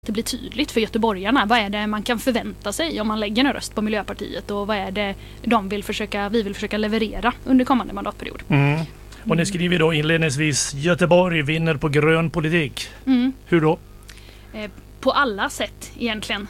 det blir tydligt för göteborgarna. Vad är det man kan förvänta sig om man lägger en röst på Miljöpartiet och vad är det vi vill försöka leverera under kommande mandatperiod. Och ni skriver då inledningsvis Göteborg vinner på grön politik. Hur då? På alla sätt egentligen.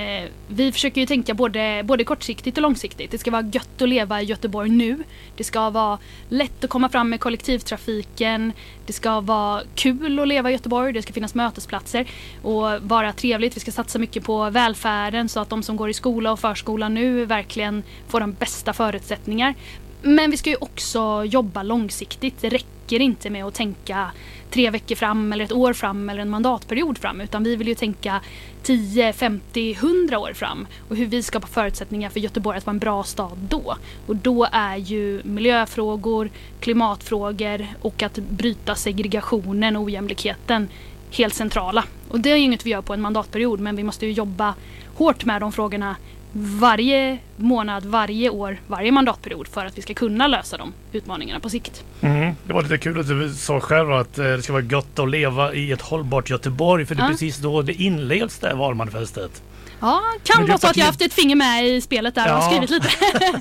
Vi försöker ju tänka både kortsiktigt och långsiktigt. Det ska vara gött att leva i Göteborg nu. Det ska vara lätt att komma fram med kollektivtrafiken. Det ska vara kul att leva i Göteborg. Det ska finnas mötesplatser och vara trevligt. Vi ska satsa mycket på välfärden så att de som går i skola och förskola nu verkligen får de bästa förutsättningar. Men vi ska ju också jobba långsiktigt. Det räcker inte med att tänka 3 veckor fram eller ett år fram eller en mandatperiod fram, utan vi vill ju tänka 10, 50, 100 år fram och hur vi skapar förutsättningar för Göteborg att vara en bra stad då. Och då är ju miljöfrågor, klimatfrågor och att bryta segregationen och ojämlikheten helt centrala. Och det är ju inget vi gör på en mandatperiod, men vi måste ju jobba hårt med de frågorna varje månad, varje år, varje mandatperiod för att vi ska kunna lösa de utmaningarna på sikt. Det var lite kul att du sa själv att det ska vara gott att leva i ett hållbart Göteborg, för det är precis då det inleds det valmanifestet. Ja, kan vara så att jag har haft ett finger med i spelet där och skrivit lite.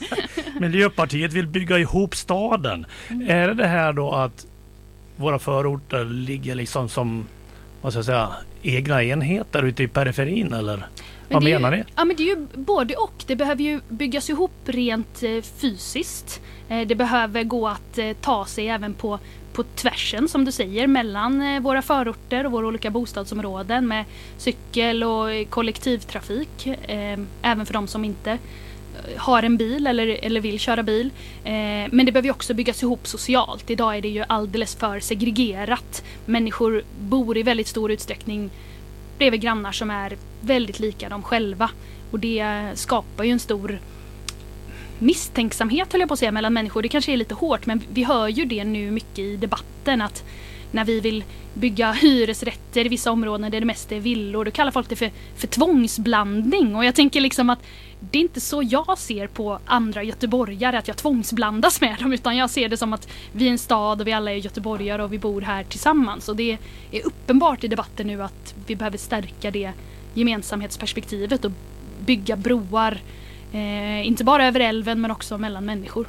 Miljöpartiet vill bygga ihop staden. Är det här då att våra förorter ligger liksom som, vad ska jag säga, egna enheter ute i periferin eller? Vad menar ni? Ja, men det är ju både och. Det behöver ju byggas ihop rent fysiskt. Det behöver gå att ta sig även på tvärsen, som du säger, mellan våra förorter och våra olika bostadsområden med cykel och kollektivtrafik. Även för de som inte har en bil eller vill köra bil. Men det behöver ju också byggas ihop socialt. Idag är det ju alldeles för segregerat. Människor bor i väldigt stor utsträckning bredvid grannar som är väldigt lika dem själva. Och det skapar ju en stor misstänksamhet, höll jag på att säga, mellan människor. Det kanske är lite hårt, men vi hör ju det nu mycket i debatten att när vi vill bygga hyresrätter i vissa områden där det mest är villor, då kallar folk det för tvångsblandning. Och jag tänker liksom att det är inte så jag ser på andra göteborgare, att jag tvångsblandas med dem, utan jag ser det som att vi är en stad och vi alla är göteborgare och vi bor här tillsammans. Och det är uppenbart i debatten nu att vi behöver stärka det gemensamhetsperspektivet och bygga broar, inte bara över älven men också mellan människor.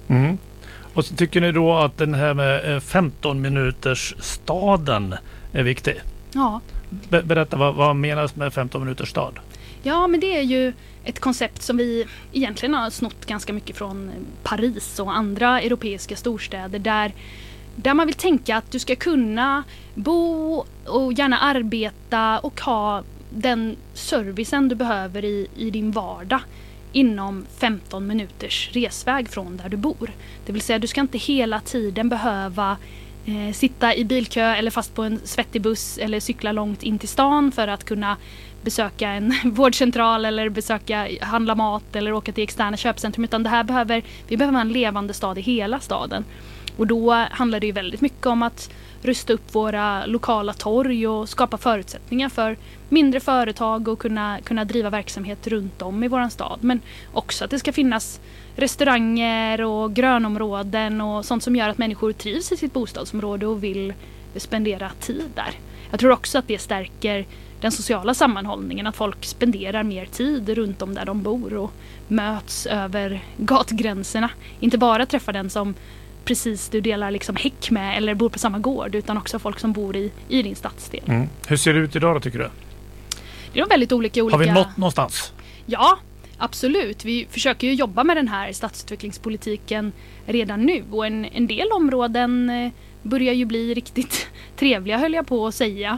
Och så tycker ni då att den här med 15 minuters staden är viktig? Ja. Berätta, vad menas med 15 minuters stad? Ja, men det är ju ett koncept som vi egentligen har snott ganska mycket från Paris och andra europeiska storstäder där man vill tänka att du ska kunna bo och gärna arbeta och ha den servicen du behöver i din vardag inom 15 minuters resväg från där du bor. Det vill säga, du ska inte hela tiden behöva sitta i bilkö eller fast på en svettig buss eller cykla långt in till stan för att kunna besöka en vårdcentral eller handla mat eller åka till externa köpcentrum, utan vi behöver en levande stad i hela staden. Och då handlar det ju väldigt mycket om att rusta upp våra lokala torg och skapa förutsättningar för mindre företag och kunna driva verksamhet runt om i våran stad. Men också att det ska finnas restauranger och grönområden och sånt som gör att människor trivs i sitt bostadsområde och vill spendera tid där. Jag tror också att det stärker den sociala sammanhållningen, att folk spenderar mer tid runt om där de bor och möts över gatgränserna. Inte bara träffa den som precis du delar liksom häck med eller bor på samma gård, utan också folk som bor i din stadsdel. Hur ser det ut idag då, tycker du? Det är väldigt olika. Har vi nått någonstans? Ja, absolut. Vi försöker ju jobba med den här stadsutvecklingspolitiken redan nu, och en del områden börjar ju bli riktigt trevliga, höll jag på att säga.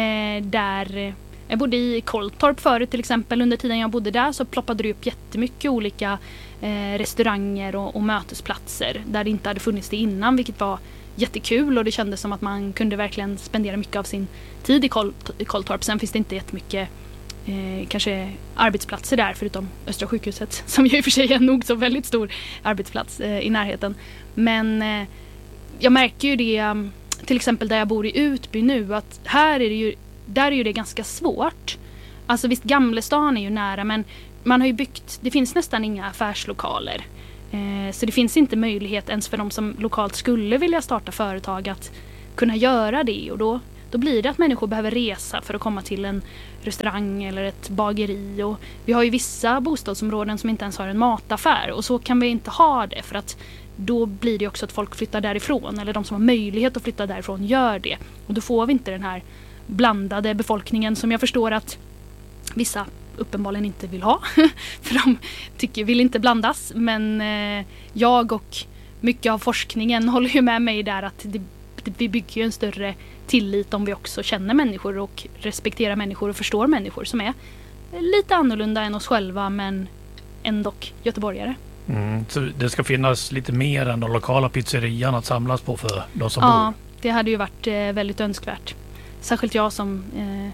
Jag bodde i Kolltorp förut till exempel. Under tiden jag bodde där så ploppade det upp jättemycket olika restauranger och mötesplatser där det inte hade funnits det innan, vilket var jättekul, och det kändes som att man kunde verkligen spendera mycket av sin tid i Kolltorp. Sen finns det inte jättemycket kanske arbetsplatser där förutom Östra sjukhuset, som ju i och för sig är nog så väldigt stor arbetsplats i närheten. Men jag märker ju det till exempel där jag bor i Utby nu, att där är ju det ganska svårt. Alltså visst, Gamlestan är ju nära, men man har ju det finns nästan inga affärslokaler. Så det finns inte möjlighet ens för de som lokalt skulle vilja starta företag att kunna göra det. Och då Då blir det att människor behöver resa för att komma till en restaurang eller ett bageri. Och vi har ju vissa bostadsområden som inte ens har en mataffär. Och så kan vi inte ha det, för att då blir det också att folk flyttar därifrån. Eller de som har möjlighet att flytta därifrån gör det. Och då får vi inte den här blandade befolkningen som jag förstår att vissa uppenbarligen inte vill ha. För de vill inte blandas. Men jag och mycket av forskningen håller ju med mig där att vi bygger ju en större tillit om vi också känner människor och respekterar människor och förstår människor som är lite annorlunda än oss själva, men ändå göteborgare. Så det ska finnas lite mer än de lokala pizzerian att samlas på för de som bor? Ja, det hade ju varit väldigt önskvärt. Särskilt jag som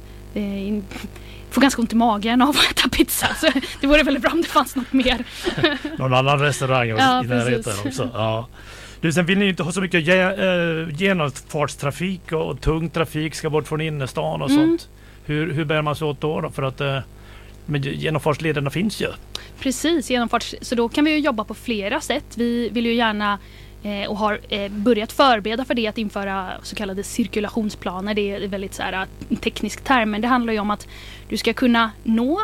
får ganska ont i magen av att äta pizza. Så det vore väldigt bra om det fanns något mer. Någon annan restaurang i närheten också. Ja. Sen vill ni inte ha så mycket genomfartstrafik och tung trafik ska bort från innerstan och sånt. Hur bär man sig åt då? För att men genomfartslederna finns ju. Precis, så då kan vi ju jobba på flera sätt. Vi vill ju gärna och har börjat förbereda för det, att införa så kallade cirkulationsplaner. Det är väldigt så här teknisk term, men det handlar ju om att du ska kunna nå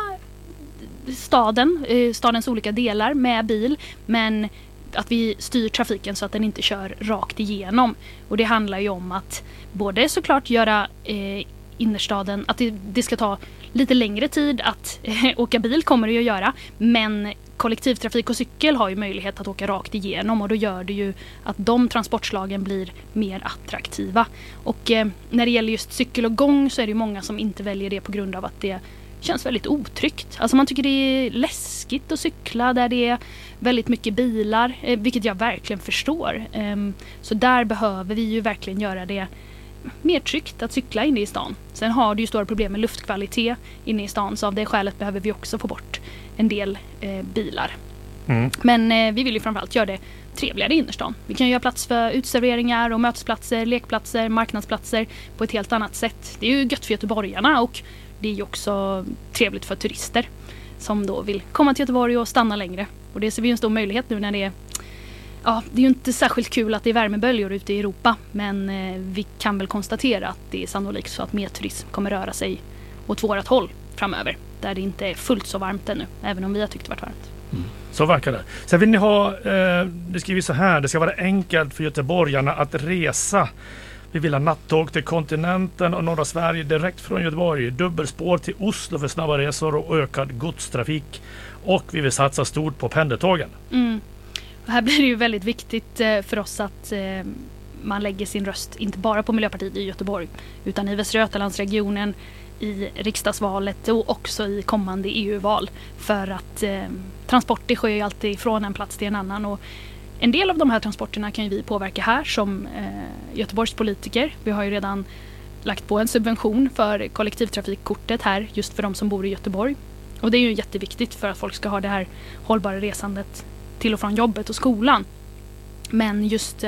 stadens olika delar med bil, men att vi styr trafiken så att den inte kör rakt igenom. Och det handlar ju om att både såklart göra innerstaden, att det ska ta lite längre tid att åka bil, kommer det ju att göra, men kollektivtrafik och cykel har ju möjlighet att åka rakt igenom, och då gör det ju att de transportslagen blir mer attraktiva. Och när det gäller just cykel och gång så är det ju många som inte väljer det på grund av att det känns väldigt otryggt. Alltså man tycker det är läskigt att cykla där det är väldigt mycket bilar, vilket jag verkligen förstår. Så där behöver vi ju verkligen göra det mer tryggt att cykla inne i stan. Sen har du ju stora problem med luftkvalitet inne i stan, så av det skälet behöver vi också få bort en del bilar. Men vi vill ju framförallt göra det trevligare i innerstan. Vi kan göra plats för utserveringar och mötesplatser, lekplatser, marknadsplatser på ett helt annat sätt. Det är ju gött för göteborgarna, och det är ju också trevligt för turister som då vill komma till Göteborg och stanna längre. Och det ser vi en stor möjlighet nu när det är det är ju inte särskilt kul att det är värmeböljor ute i Europa, men vi kan väl konstatera att det är sannolikt så att mer turism kommer röra sig åt vårat håll framöver, där det inte är fullt så varmt ännu, även om vi har tyckt det varit varmt. Så verkar det. Sen vill ni ha, det skriver så här, det ska vara enkelt för göteborgarna att resa. Vi vill ha nattåg till kontinenten och norra Sverige direkt från Göteborg, dubbelspår till Oslo för snabba resor och ökad godstrafik. Och vi vill satsa stort på pendeltågen. Och här blir det ju väldigt viktigt för oss att man lägger sin röst inte bara på Miljöpartiet i Göteborg, utan i Västra Götalandsregionen, i riksdagsvalet och också i kommande EU-val. För att transporter sker ju alltid från en plats till en annan, och en del av de här transporterna kan ju vi påverka här som Göteborgs politiker. Vi har ju redan lagt på en subvention för kollektivtrafikkortet här just för de som bor i Göteborg. Och det är ju jätteviktigt för att folk ska ha det här hållbara resandet till och från jobbet och skolan. Men just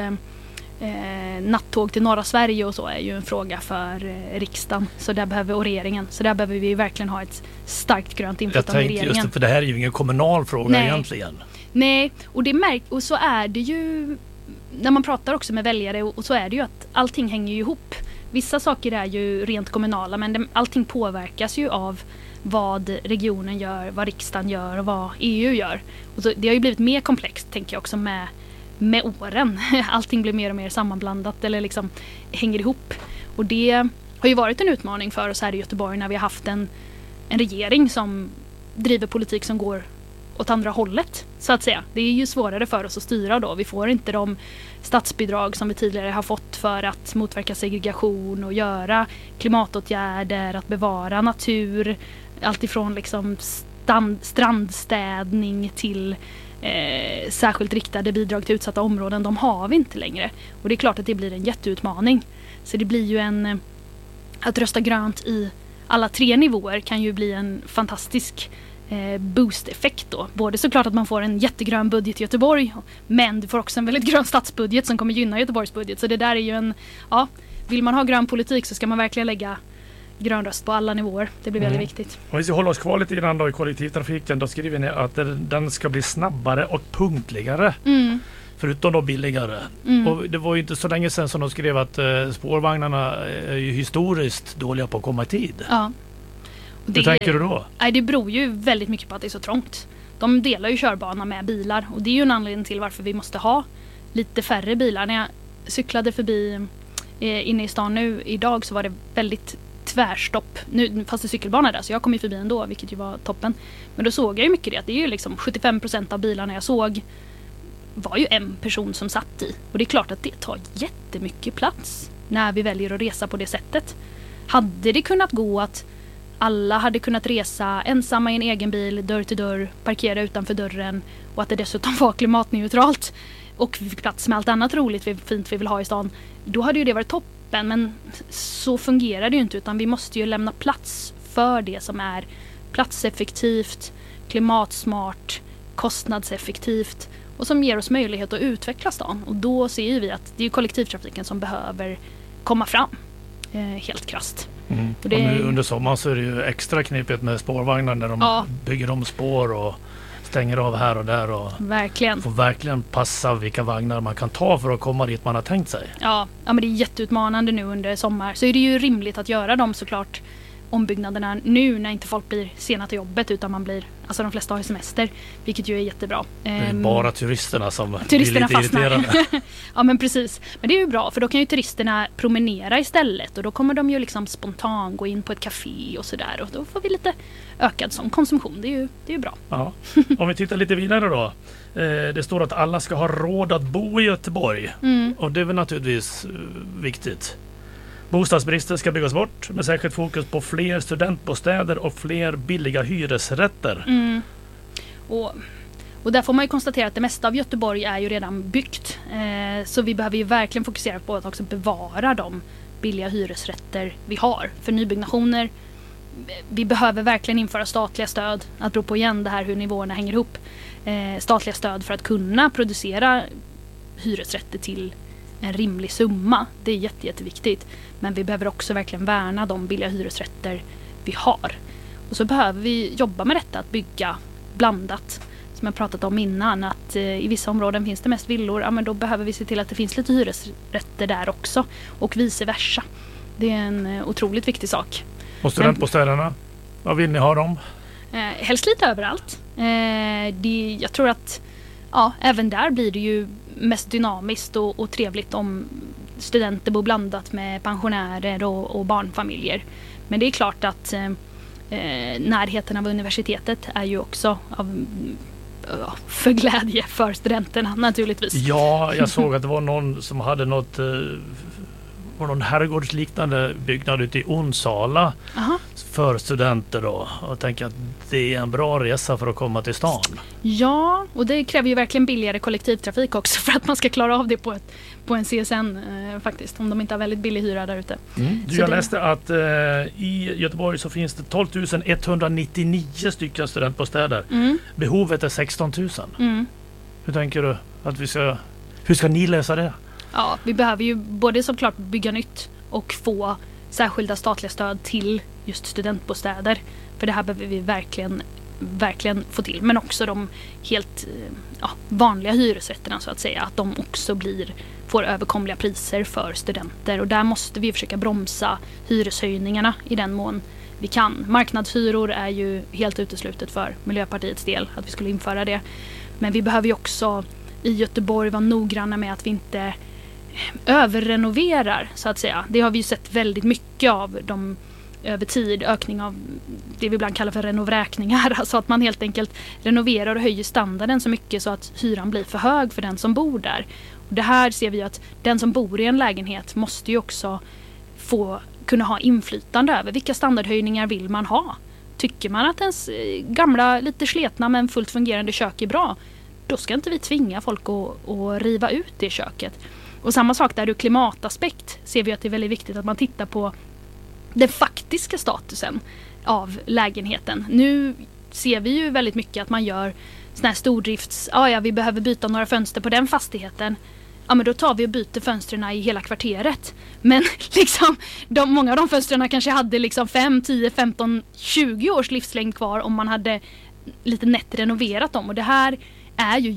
nattåg till norra Sverige och så är ju en fråga för riksdagen och regeringen. Så där behöver vi verkligen ha ett starkt grönt inflytande i regeringen. Just det, för det här är ju ingen kommunal fråga egentligen. Nej, och så är det ju när man pratar också med väljare, och så är det ju att allting hänger ju ihop. Vissa saker är ju rent kommunala, men allting påverkas ju av vad regionen gör, vad riksdagen gör och vad EU gör. Och så, det har ju blivit mer komplext, tänker jag också, med åren. Allting blir mer och mer sammanblandat eller liksom hänger ihop. Och det har ju varit en utmaning för oss här i Göteborg när vi har haft en regering som driver politik som går åt andra hållet, så att säga. Det är ju svårare för oss att styra då. Vi får inte de statsbidrag som vi tidigare har fått för att motverka segregation och göra klimatåtgärder, att bevara natur, allt ifrån liksom strandstädning till särskilt riktade bidrag till utsatta områden. De har vi inte längre. Och det är klart att det blir en jätteutmaning. Så det blir ju att rösta grönt i alla 3 nivåer kan ju bli en fantastisk boost-effekt då. Både såklart att man får en jättegrön budget i Göteborg, men du får också en väldigt grön statsbudget som kommer gynna Göteborgs budget. Så det där är ju vill man ha grön politik så ska man verkligen lägga grön röst på alla nivåer. Det blir väldigt viktigt. Om vi ska hålla oss kvar lite grann då i kollektivtrafiken, då skriver ni att den ska bli snabbare och punktligare. förutom då billigare. Och det var ju inte så länge sedan som de skrev att spårvagnarna är ju historiskt dåliga på att komma i tid. Ja. Hur tänker du då? Nej, det beror ju väldigt mycket på att det är så trångt. De delar ju körbana med bilar och det är ju en anledning till varför vi måste ha lite färre bilar. När jag cyklade förbi inne i stan nu idag så var det väldigt tvärstopp. Nu fanns det cykelbana där så jag kom ju förbi ändå, vilket ju var toppen. Men då såg jag ju mycket det att det är ju liksom 75% av bilarna jag såg var ju en person som satt i. Och det är klart att det tar jättemycket plats när vi väljer att resa på det sättet. Hade det kunnat gå att alla hade kunnat resa ensamma i en egen bil, dörr till dörr, parkera utanför dörren och att det dessutom var klimatneutralt och vi fick plats med allt annat roligt fint vi vill ha i stan, då hade ju det varit toppen. Men så fungerar det ju inte, utan vi måste ju lämna plats för det som är platseffektivt, klimatsmart, kostnadseffektivt och som ger oss möjlighet att utveckla stan. Och då ser vi att det är kollektivtrafiken som behöver komma fram, helt krasst. Och nu under sommaren så är det ju extra knepigt med spårvagnar när de bygger om spår och stänger av här och där. Och verkligen. Får verkligen passa vilka vagnar man kan ta för att komma dit man har tänkt sig. Ja, men det är jätteutmanande nu under sommar. Så är det ju rimligt att göra dem såklart ombyggnaderna nu när inte folk blir sena till jobbet utan man blir, alltså de flesta har semester, vilket ju är jättebra. Det är bara turisterna som turisterna blir lite irriterade. Ja men precis, men det är ju bra för då kan ju turisterna promenera istället och då kommer de ju liksom spontant gå in på ett café och sådär och då får vi lite ökad sån konsumtion, det är ju bra. Ja. Om vi tittar lite vidare då. Det står att alla ska ha råd att bo i Göteborg och det är väl naturligtvis viktigt. Bostadsbristen ska byggas bort med särskilt fokus på fler studentbostäder och fler billiga hyresrätter. Och där får man ju konstatera att det mesta av Göteborg är ju redan byggt. Så vi behöver ju verkligen fokusera på att också bevara de billiga hyresrätter vi har. För nybyggnationer, vi behöver verkligen införa statliga stöd. Att bero på igen det här hur nivåerna hänger ihop. Statliga stöd för att kunna producera hyresrätter till en rimlig summa. Det är jätteviktigt. Men vi behöver också verkligen värna de billiga hyresrätter vi har. Och så behöver vi jobba med detta att bygga blandat. Som jag pratat om innan, att i vissa områden finns det mest villor. Ja, men då behöver vi se till att det finns lite hyresrätter där också. Och vice versa. Det är en otroligt viktig sak. Och studentbostäderna, vad vill ni ha dem? Helst lite överallt. Jag tror att även där blir det ju mest dynamiskt och trevligt om studenter bor blandat med pensionärer och barnfamiljer. Men det är klart att närheten av universitetet är ju också för glädje för studenterna naturligtvis. Ja, jag såg att det var någon som hade någon herrgårdsliknande byggnad ute i Onsala för studenter då. Och tänker att det är en bra resa för att komma till stan. Ja, och det kräver ju verkligen billigare kollektivtrafik också för att man ska klara av det på en CSN faktiskt. Om de inte har väldigt billig hyra där ute. Jag läste att i Göteborg så finns det 12 199 stycken studentbostäder. Behovet är 16 000. Hur tänker du att hur ska ni lösa det? Ja, vi behöver ju både såklart bygga nytt och få särskilda statliga stöd till just studentbostäder. För det här behöver vi verkligen få till. Men också de helt vanliga hyresrätterna så att säga. Att de också får överkomliga priser för studenter. Och där måste vi försöka bromsa hyreshöjningarna i den mån vi kan. Marknadshyror är ju helt uteslutet för Miljöpartiets del att vi skulle införa det. Men vi behöver ju också i Göteborg vara noggranna med att vi inte överrenoverar så att säga. Det har vi ju sett väldigt mycket av över tid, ökning av det vi ibland kallar för renovräkningar. Alltså att man helt enkelt renoverar och höjer standarden så mycket så att hyran blir för hög för den som bor där. Och det här ser vi att den som bor i en lägenhet måste ju också kunna ha inflytande över vilka standardhöjningar vill man ha. Tycker man att ens gamla, lite sletna men fullt fungerande kök är bra, då ska inte vi tvinga folk att riva ut det köket. Och samma sak där ur klimataspekt ser vi att det är väldigt viktigt att man tittar på den faktiska statusen av lägenheten. Nu ser vi ju väldigt mycket att man gör såna här stordrifts, vi behöver byta några fönster på den fastigheten. Ja, men då tar vi och byter fönstren i hela kvarteret. Men liksom, många av de fönstren kanske hade liksom 5, 10, 15, 20 års livslängd kvar om man hade lite nätt renoverat dem. Och det här är ju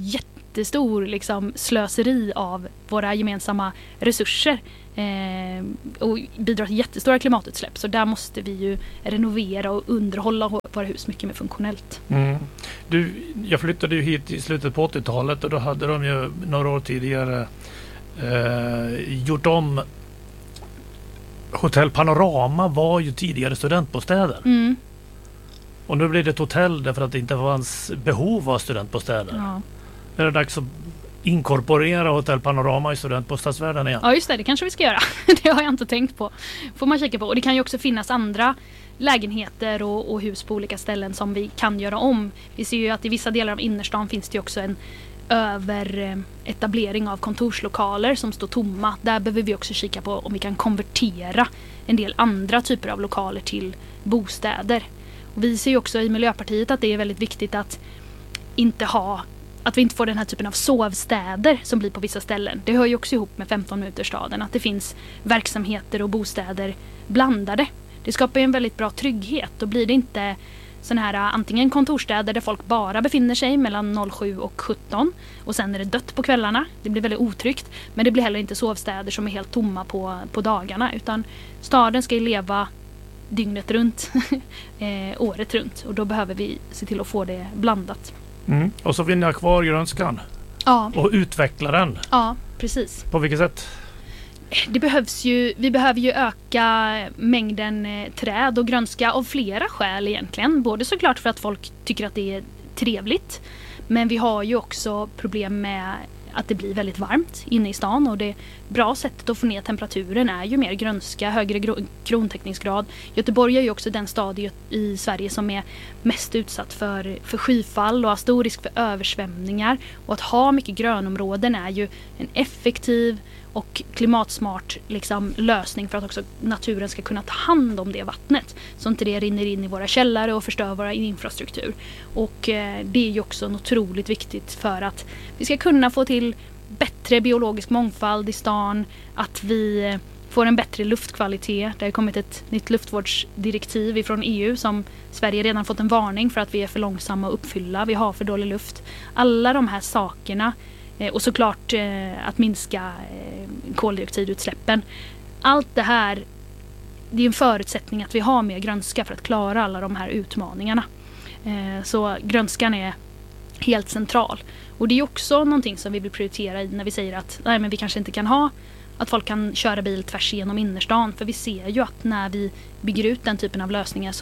jättestor liksom, slöseri av våra gemensamma resurser och bidrar till jättestora klimatutsläpp. Så där måste vi ju renovera och underhålla våra hus mycket mer funktionellt. Jag flyttade ju hit i slutet på 80-talet och då hade de ju några år tidigare gjort om. Hotell Panorama var ju tidigare studentbostäder. Och nu blir det ett hotell därför att det inte fanns behov av studentbostäder. Ja. Är det dags att inkorporera Hotell Panorama i studentbostadsvärlden igen? Ja, just det kanske vi ska göra. Det har jag inte tänkt på. Får man kika på. Och det kan ju också finnas andra lägenheter och hus på olika ställen som vi kan göra om. Vi ser ju att i vissa delar av innerstan finns det ju också en överetablering av kontorslokaler som står tomma. Där behöver vi också kika på om vi kan konvertera en del andra typer av lokaler till bostäder. Och vi ser ju också i Miljöpartiet att det är väldigt viktigt att vi inte får den här typen av sovstäder som blir på vissa ställen. Det hör ju också ihop med 15-minutersstaden, att det finns verksamheter och bostäder blandade. Det skapar ju en väldigt bra trygghet. Då blir det inte sådana här antingen kontorstäder där folk bara befinner sig mellan 07 och 17 och sen är det dött på kvällarna. Det blir väldigt otryggt. Men det blir heller inte sovstäder som är helt tomma på dagarna, utan staden ska ju leva dygnet runt, året runt, och då behöver vi se till att få det blandat. Och så vill ni ha kvar grönskan och utveckla den. Ja, precis. På vilket sätt? Vi behöver ju öka mängden träd och grönska av flera skäl egentligen. Både såklart för att folk tycker att det är trevligt, men vi har ju också problem med att det blir väldigt varmt inne i stan, och det bra sättet att få ner temperaturen är ju mer grönska, högre krontäckningsgrad. Göteborg är ju också den stad i Sverige som är mest utsatt för skyfall och har stor risk för översvämningar, och att ha mycket grönområden är ju en effektiv och klimatsmart liksom, lösning för att också naturen ska kunna ta hand om det vattnet, så inte det rinner in i våra källare och förstör vår infrastruktur. Och det är ju också otroligt viktigt för att vi ska kunna få till bättre biologisk mångfald i stan, att vi får en bättre luftkvalitet. Det har kommit ett nytt luftvårdsdirektiv ifrån EU som Sverige redan fått en varning för att vi är för långsamma att uppfylla. Vi har för dålig luft. Alla de här sakerna, och såklart att minska koldioxidutsläppen. Allt det här, det är en förutsättning att vi har mer grönska för att klara alla de här utmaningarna. Så grönskan är helt central. Och det är också någonting som vi vill prioritera när vi säger att nej, men vi kanske inte kan ha att folk kan köra bil tvärs igenom innerstan. För vi ser ju att när vi bygger ut den typen av lösningar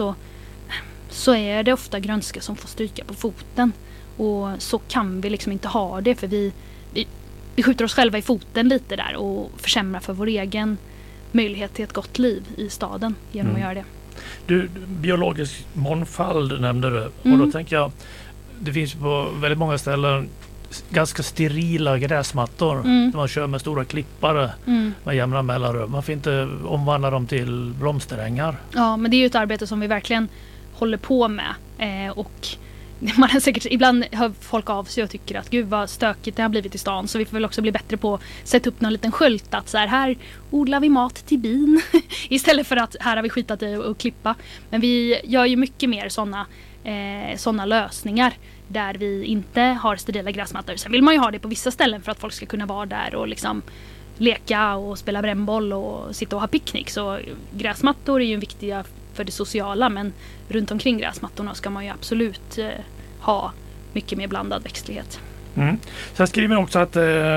så är det ofta grönska som får stryka på foten. Och så kan vi liksom inte ha det, för vi skjuter oss själva i foten lite där och försämrar för vår egen möjlighet till ett gott liv i staden genom att göra det. Du, biologisk mångfald nämnde du, och då tänker jag, det finns på väldigt många ställen ganska sterila gräsmattor där man kör med stora klippare med jämna mellanrum. Varför inte omvandla dem till blomsterängar? Ja, men det är ju ett arbete som vi verkligen håller på med, och man har säkert, ibland hör folk av sig och tycker att gud vad stökigt det har blivit i stan, så vi får väl också bli bättre på att sätta upp någon liten skylt att så här odlar vi mat till bin istället för att här har vi skitat i och klippa. Men vi gör ju mycket mer sådana lösningar där vi inte har sterila gräsmattor. Sen vill man ju ha det på vissa ställen för att folk ska kunna vara där och liksom leka och spela brännboll och sitta och ha picknick. Så gräsmattor är ju viktiga för det sociala, men runt omkring gräsmattorna ska man ju absolut ha mycket mer blandad växtlighet. Sen skriver man också att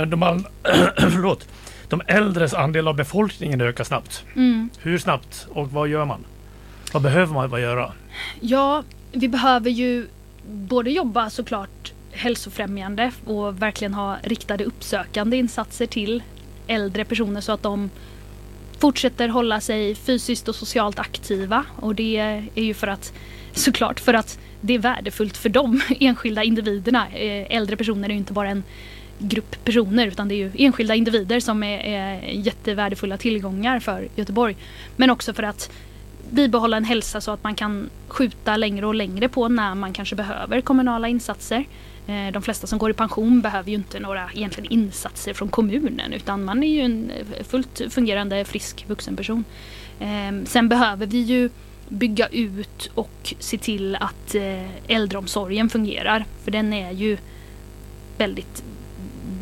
de äldres andel av befolkningen ökar snabbt. Hur snabbt och vad gör man? Vad behöver man göra? Ja, vi behöver ju både jobba såklart hälsofrämjande och verkligen ha riktade uppsökande insatser till äldre personer så att de fortsätter hålla sig fysiskt och socialt aktiva, och det är ju för att det är värdefullt för de enskilda individerna. Äldre personer är ju inte bara en grupp personer, utan det är ju enskilda individer som är jättevärdefulla tillgångar för Göteborg, men också för att bibehålla en hälsa så att man kan skjuta längre och längre på när man kanske behöver kommunala insatser. De flesta som går i pension behöver ju inte några egentligen insatser från kommunen, utan man är ju en fullt fungerande frisk vuxen person. Sen behöver vi ju bygga ut och se till att äldreomsorgen fungerar, för den är ju väldigt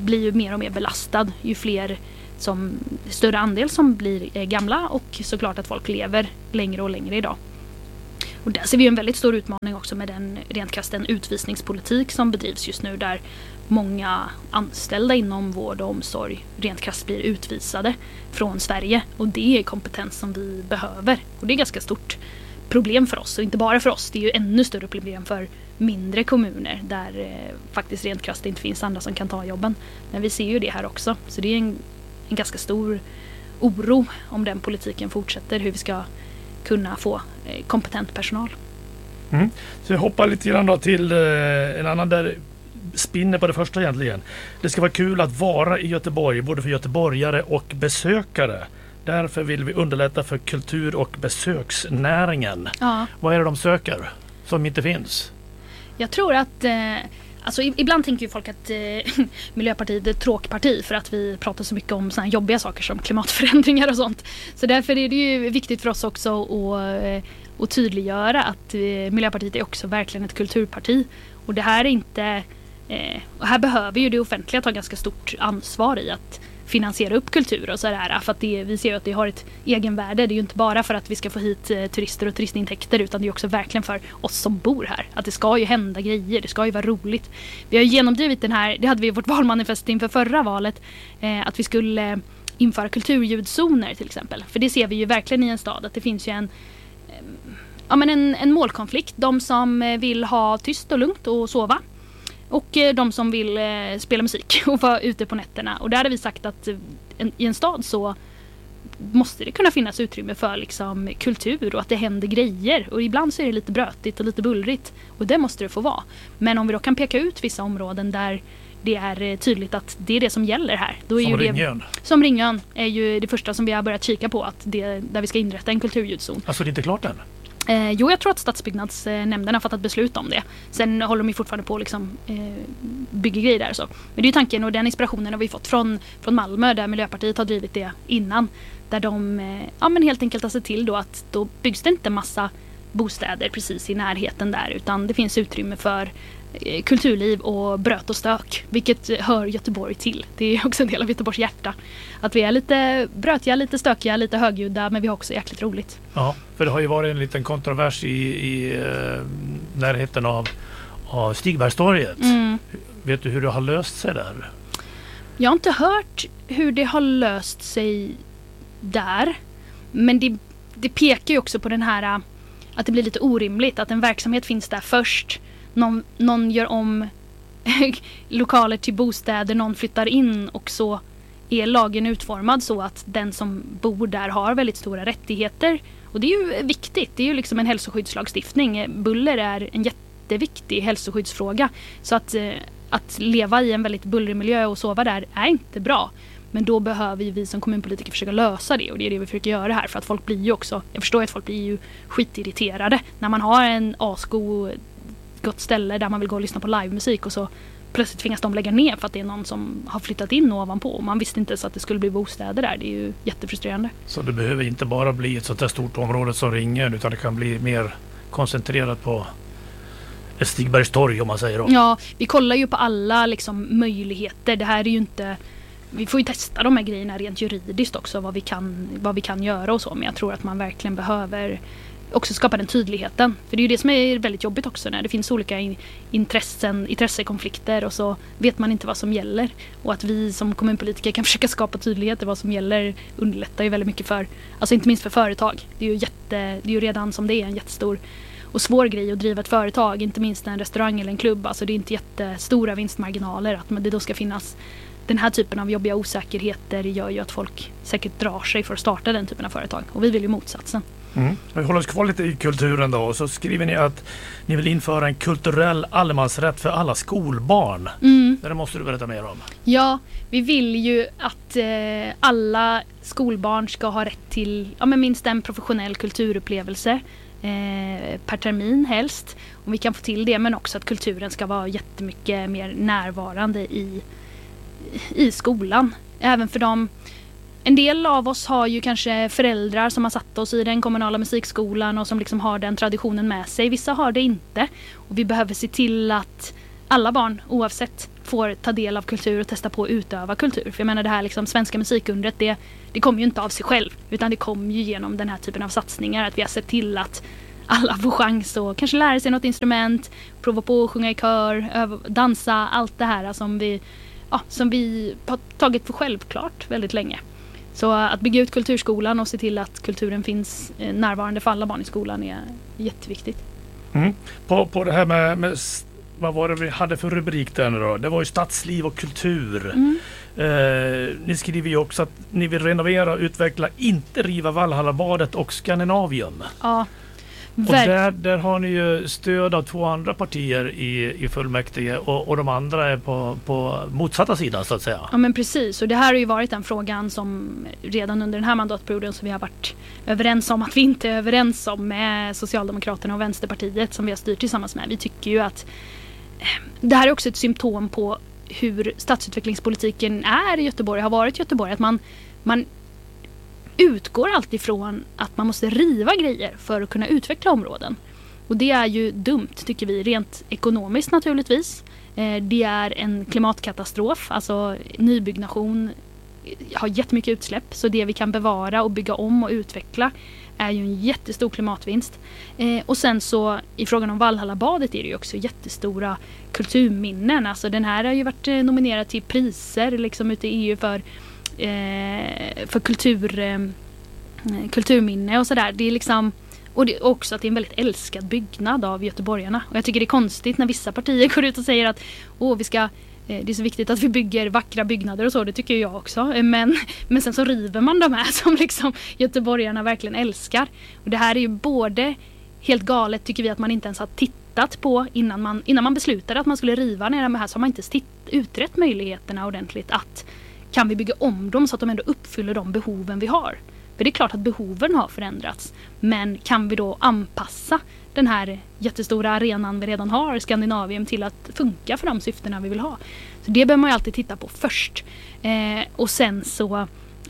blir ju mer och mer belastad ju större andel som blir gamla, och såklart att folk lever längre och längre idag. Och där ser vi en väldigt stor utmaning också med den utvisningspolitik som bedrivs just nu, där många anställda inom vård och omsorg rent krasst blir utvisade från Sverige, och det är kompetens som vi behöver, och det är ganska stort problem för oss, och inte bara för oss, det är ju ännu större problem för mindre kommuner där faktiskt rent krasst inte finns andra som kan ta jobben. Men vi ser ju det här också, så det är en ganska stor oro om den politiken fortsätter, hur vi ska kunna få kompetent personal. Så jag hoppar lite grann då till en annan där spinner på det första egentligen. Det ska vara kul att vara i Göteborg, både för göteborgare och besökare. Därför vill vi underlätta för kultur- och besöksnäringen. Ja. Vad är det de söker som inte finns? Jag tror att ibland tänker ju folk att Miljöpartiet är ett tråkparti för att vi pratar så mycket om såna här jobbiga saker som klimatförändringar och sånt. Så därför är det ju viktigt för oss också att tydliggöra att Miljöpartiet är också verkligen ett kulturparti. Och det här är inte... och här behöver ju det offentliga ta ganska stort ansvar i att finansiera upp kultur och sådär. För att vi ser ju att det har ett egenvärde. Det är ju inte bara för att vi ska få hit turister och turistintäkter, utan det är också verkligen för oss som bor här. Att det ska ju hända grejer, det ska ju vara roligt. Vi har ju genomdrivit den här, det hade vi i vårt valmanifest inför förra valet, att vi skulle införa kulturljudzoner till exempel. För det ser vi ju verkligen i en stad, att det finns ju en målkonflikt. De som vill ha tyst och lugnt och sova, och de som vill spela musik och vara ute på nätterna. Och där hade vi sagt att i en stad så måste det kunna finnas utrymme för liksom kultur och att det händer grejer. Och ibland så är det lite brötigt och lite bullrigt, och det måste det få vara. Men om vi då kan peka ut vissa områden där det är tydligt att det är det som gäller här. Då är som ju Ringön. Som Ringön är ju det första som vi har börjat kika på, att där vi ska inrätta en kulturljudzon. Alltså det är inte klart än? Jo, jag tror att stadsbyggnadsnämnden har fattat beslut om det. Sen håller de ju fortfarande på liksom, bygga grejer där och så. Men det är ju tanken, och den inspirationen har vi fått från Malmö, där Miljöpartiet har drivit det innan. Där de helt enkelt har sett till då att då byggs det inte massa bostäder precis i närheten där, utan det finns utrymme för kulturliv och bröt och stök, vilket hör Göteborg till. Det är också en del av Göteborgs hjärta. Att vi är lite brötiga, lite stökiga, lite högljudda, men vi har också jäkligt roligt. Ja, för det har ju varit en liten kontrovers i närheten av Stigbergstorget. Vet du hur det har löst sig där? Jag har inte hört hur det har löst sig där, men det pekar ju också på den här att det blir lite orimligt att en verksamhet finns där först. Någon gör om lokaler till bostäder, någon flyttar in, och så är lagen utformad så att den som bor där har väldigt stora rättigheter. Och det är ju viktigt, det är ju liksom en hälsoskyddslagstiftning. Buller är en jätteviktig hälsoskyddsfråga. Så att leva i en väldigt bullrig miljö och sova där är inte bra. Men då behöver vi som kommunpolitiker försöka lösa det, och det är det vi försöker göra här. För att folk blir ju också, jag förstår att folk blir ju skitirriterade när man har en gott ställe där man vill gå och lyssna på livemusik, och så plötsligt tvingas de lägga ner för att det är någon som har flyttat in ovanpå, och man visste inte så att det skulle bli bostäder där. Det är ju jättefrustrerande. Så det behöver inte bara bli ett sånt här stort område som Ringön, utan det kan bli mer koncentrerat på ett Stigbergstorg, om man säger då? Ja, vi kollar ju på alla liksom möjligheter. Det här är ju inte... Vi får ju testa de här grejerna rent juridiskt också, vad vi kan göra och så, men jag tror att man verkligen behöver också skapa den tydligheten. För det är ju det som är väldigt jobbigt också, när det finns olika intressekonflikter, och så vet man inte vad som gäller. Och att vi som kommunpolitiker kan försöka skapa tydlighet i vad som gäller underlättar ju väldigt mycket för, alltså inte minst för företag. Det är ju redan som det är en jättestor och svår grej att driva ett företag, inte minst en restaurang eller en klubb. Alltså det är inte jättestora vinstmarginaler, att det då ska finnas den här typen av jobbiga osäkerheter gör ju att folk säkert drar sig för att starta den typen av företag. Och vi vill ju motsatsen. Vi håller oss kvar lite i kulturen då. Så skriver ni att ni vill införa en kulturell allemansrätt för alla skolbarn. Det måste du berätta mer om. Ja, vi vill ju att alla skolbarn ska ha rätt till minst en professionell kulturupplevelse per termin helst. Om vi kan få till det, men också att kulturen ska vara jättemycket mer närvarande i skolan. Även för dem. En del av oss har ju kanske föräldrar som har satt oss i den kommunala musikskolan och som liksom har den traditionen med sig. Vissa har det inte. Och vi behöver se till att alla barn oavsett får ta del av kultur och testa på att utöva kultur. För jag menar det här liksom, svenska musikundret, det kommer ju inte av sig själv, utan det kommer ju genom den här typen av satsningar, att vi har sett till att alla får chans att kanske lära sig något instrument, prova på att sjunga i kör, dansa, allt det här som vi har tagit för självklart väldigt länge. Så att bygga ut kulturskolan och se till att kulturen finns närvarande för alla barn i skolan är jätteviktigt. På det här med vad var det vi hade för rubrik där nu då? Det var ju stadsliv och kultur. Ni skriver ju också att ni vill renovera och utveckla, inte riva Valhallabadet och Skandinavium. Ja. Och där har ni ju stöd av 2 andra partier i fullmäktige och de andra är på motsatta sidan så att säga. Ja men precis, och det här har ju varit den frågan som redan under den här mandatperioden som vi har varit överens om att vi inte är överens om med Socialdemokraterna och Vänsterpartiet som vi har styrt tillsammans med. Vi tycker ju att det här är också ett symptom på hur stadsutvecklingspolitiken är i Göteborg, har varit i Göteborg, att man utgår alltid från att man måste riva grejer för att kunna utveckla områden. Och det är ju dumt tycker vi, rent ekonomiskt naturligtvis. Det är en klimatkatastrof, alltså nybyggnation har jättemycket utsläpp, så det vi kan bevara och bygga om och utveckla är ju en jättestor klimatvinst. Och sen så i frågan om Valhallabadet är det ju också jättestora kulturminnen. Alltså den här har ju varit nominerad till priser liksom ute i EU för kulturminne och sådär. Det är liksom, och det är också att det är en väldigt älskad byggnad av göteborgarna. Och jag tycker det är konstigt när vissa partier går ut och säger att det är så viktigt att vi bygger vackra byggnader och så, det tycker jag också. Men sen så river man de här som liksom göteborgarna verkligen älskar. Och det här är ju både helt galet tycker vi att man inte ens har tittat på innan man beslutade att man skulle riva ner de här, så har man inte utrett möjligheterna ordentligt att kan vi bygga om dem så att de ändå uppfyller de behoven vi har. För det är klart att behoven har förändrats. Men kan vi då anpassa den här jättestora arenan vi redan har, Skandinavium, till att funka för de syftena vi vill ha. Så det behöver man ju alltid titta på först. Och sen så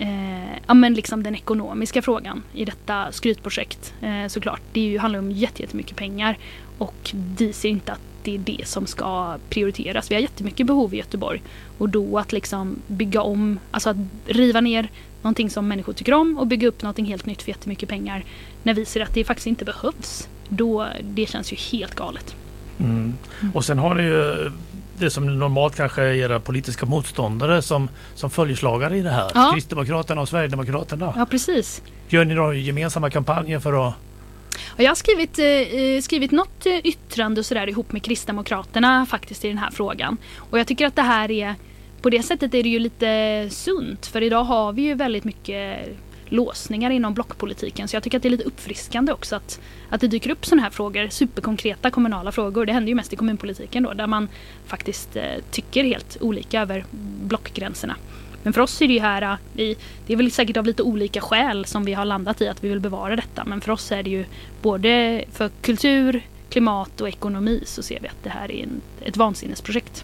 men liksom den ekonomiska frågan i detta skrytprojekt såklart. Det handlar om jättemycket pengar och vi ser inte att det är det som ska prioriteras. Vi har jättemycket behov i Göteborg och då att liksom bygga om, alltså att riva ner någonting som människor tycker om och bygga upp någonting helt nytt för jättemycket pengar när vi ser att det faktiskt inte behövs. Då, det känns ju helt galet. Och sen har ni ju det som normalt kanske är era politiska motståndare som följeslagare i det här. Ja. Kristdemokraterna och Sverigedemokraterna. Ja, precis. Gör ni då gemensamma kampanjer för att... Jag har skrivit något yttrande och sådär ihop med Kristdemokraterna faktiskt i den här frågan. Och jag tycker att det här är, på det sättet är det ju lite sunt. För idag har vi ju väldigt mycket låsningar inom blockpolitiken. Så jag tycker att det är lite uppfriskande också att det dyker upp sådana här frågor, superkonkreta kommunala frågor. Det händer ju mest i kommunpolitiken då, där man faktiskt tycker helt olika över blockgränserna. Men för oss är det ju här, det är väl säkert av lite olika skäl som vi har landat i att vi vill bevara detta. Men för oss är det ju både för kultur, klimat och ekonomi så ser vi att det här är ett vansinnesprojekt.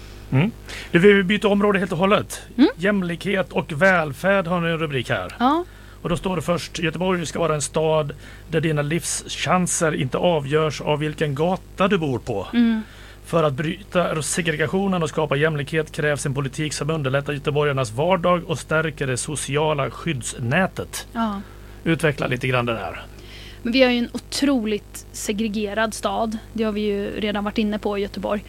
Du vill byta område helt och hållet. Jämlikhet och välfärd har ni en rubrik här. Ja. Och då står det först: Göteborg ska vara en stad där dina livschanser inte avgörs av vilken gata du bor på. För att bryta segregationen och skapa jämlikhet krävs en politik som underlättar göteborgarnas vardag och stärker det sociala skyddsnätet. Ja. Utveckla lite grann det här. Men vi har ju en otroligt segregerad stad. Det har vi ju redan varit inne på i Göteborg.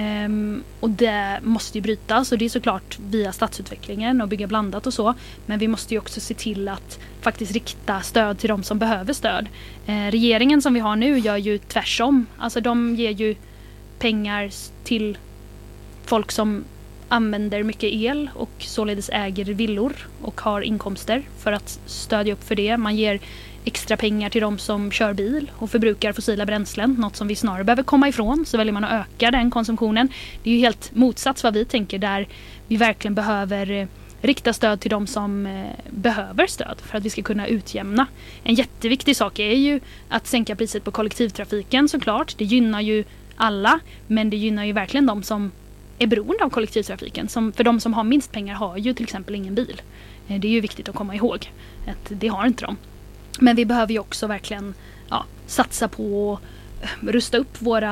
Och det måste ju brytas, och det är såklart via stadsutvecklingen och bygga blandat och så. Men vi måste ju också se till att faktiskt rikta stöd till de som behöver stöd. Regeringen som vi har nu gör ju tvärsom. Alltså de ger ju pengar till folk som använder mycket el och således äger villor och har inkomster för att stödja upp för det. Man ger extra pengar till de som kör bil och förbrukar fossila bränslen, något som vi snarare behöver komma ifrån, så väljer man att öka den konsumtionen. Det är ju helt motsats vad vi tänker, där vi verkligen behöver rikta stöd till de som behöver stöd för att vi ska kunna utjämna. En jätteviktig sak är ju att sänka priset på kollektivtrafiken såklart. Det gynnar ju alla, men det gynnar ju verkligen de som är beroende av kollektivtrafiken. För de som har minst pengar har ju till exempel ingen bil. Det är ju viktigt att komma ihåg att det har inte de. Men vi behöver ju också verkligen satsa på att rusta upp våra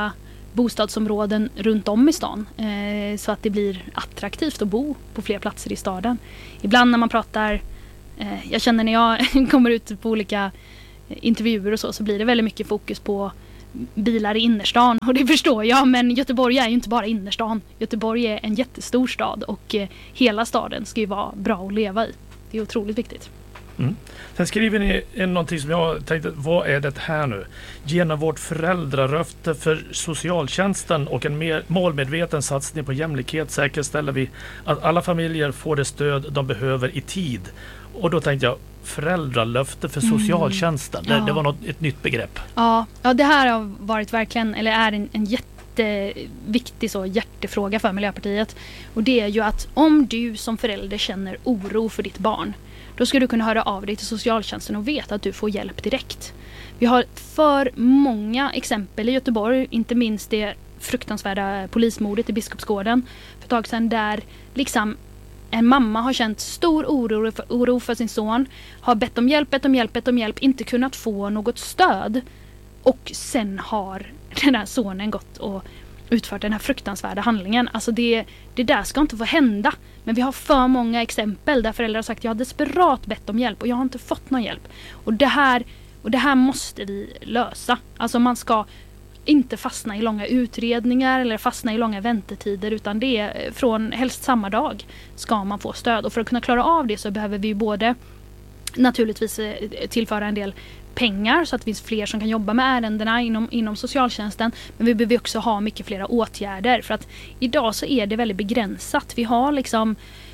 bostadsområden runt om i stan så att det blir attraktivt att bo på fler platser i staden. Ibland när man pratar, jag känner när jag kommer ut på olika intervjuer och så blir det väldigt mycket fokus på bilar i innerstan, och det förstår jag, men Göteborg är ju inte bara innerstan. Göteborg är en jättestor stad och hela staden ska ju vara bra att leva i. Det är otroligt viktigt. Mm. Sen skriver ni någonting som jag tänkte, vad är det här nu? Genom vårt föräldraröfte för socialtjänsten och en mer målmedveten satsning på jämlikhet säkerställer vi att alla familjer får det stöd de behöver i tid. Och då tänkte jag, föräldralöfte för socialtjänsten, det var ett nytt begrepp. Ja, det här har varit verkligen, eller är en jätteviktig hjärtefråga för Miljöpartiet. Och det är ju att om du som förälder känner oro för ditt barn, då ska du kunna höra av dig till socialtjänsten och veta att du får hjälp direkt. Vi har för många exempel i Göteborg, inte minst det fruktansvärda polismordet i Biskopsgården för ett tag sedan, där liksom en mamma har känt stor oro för sin son, har bett om hjälp, inte kunnat få något stöd, och sen har den här sonen gått och utfört den här fruktansvärda handlingen. Alltså det där ska inte få hända. Men vi har för många exempel där föräldrar har sagt, jag har desperat bett om hjälp och jag har inte fått någon hjälp. Och det här måste vi lösa. Alltså man ska inte fastna i långa utredningar eller fastna i långa väntetider, utan det är från helst samma dag ska man få stöd. Och för att kunna klara av det så behöver vi både naturligtvis tillföra en del pengar så att det finns fler som kan jobba med ärendena inom socialtjänsten, men vi behöver också ha mycket flera åtgärder, för att idag så är det väldigt begränsat. Vi har liksom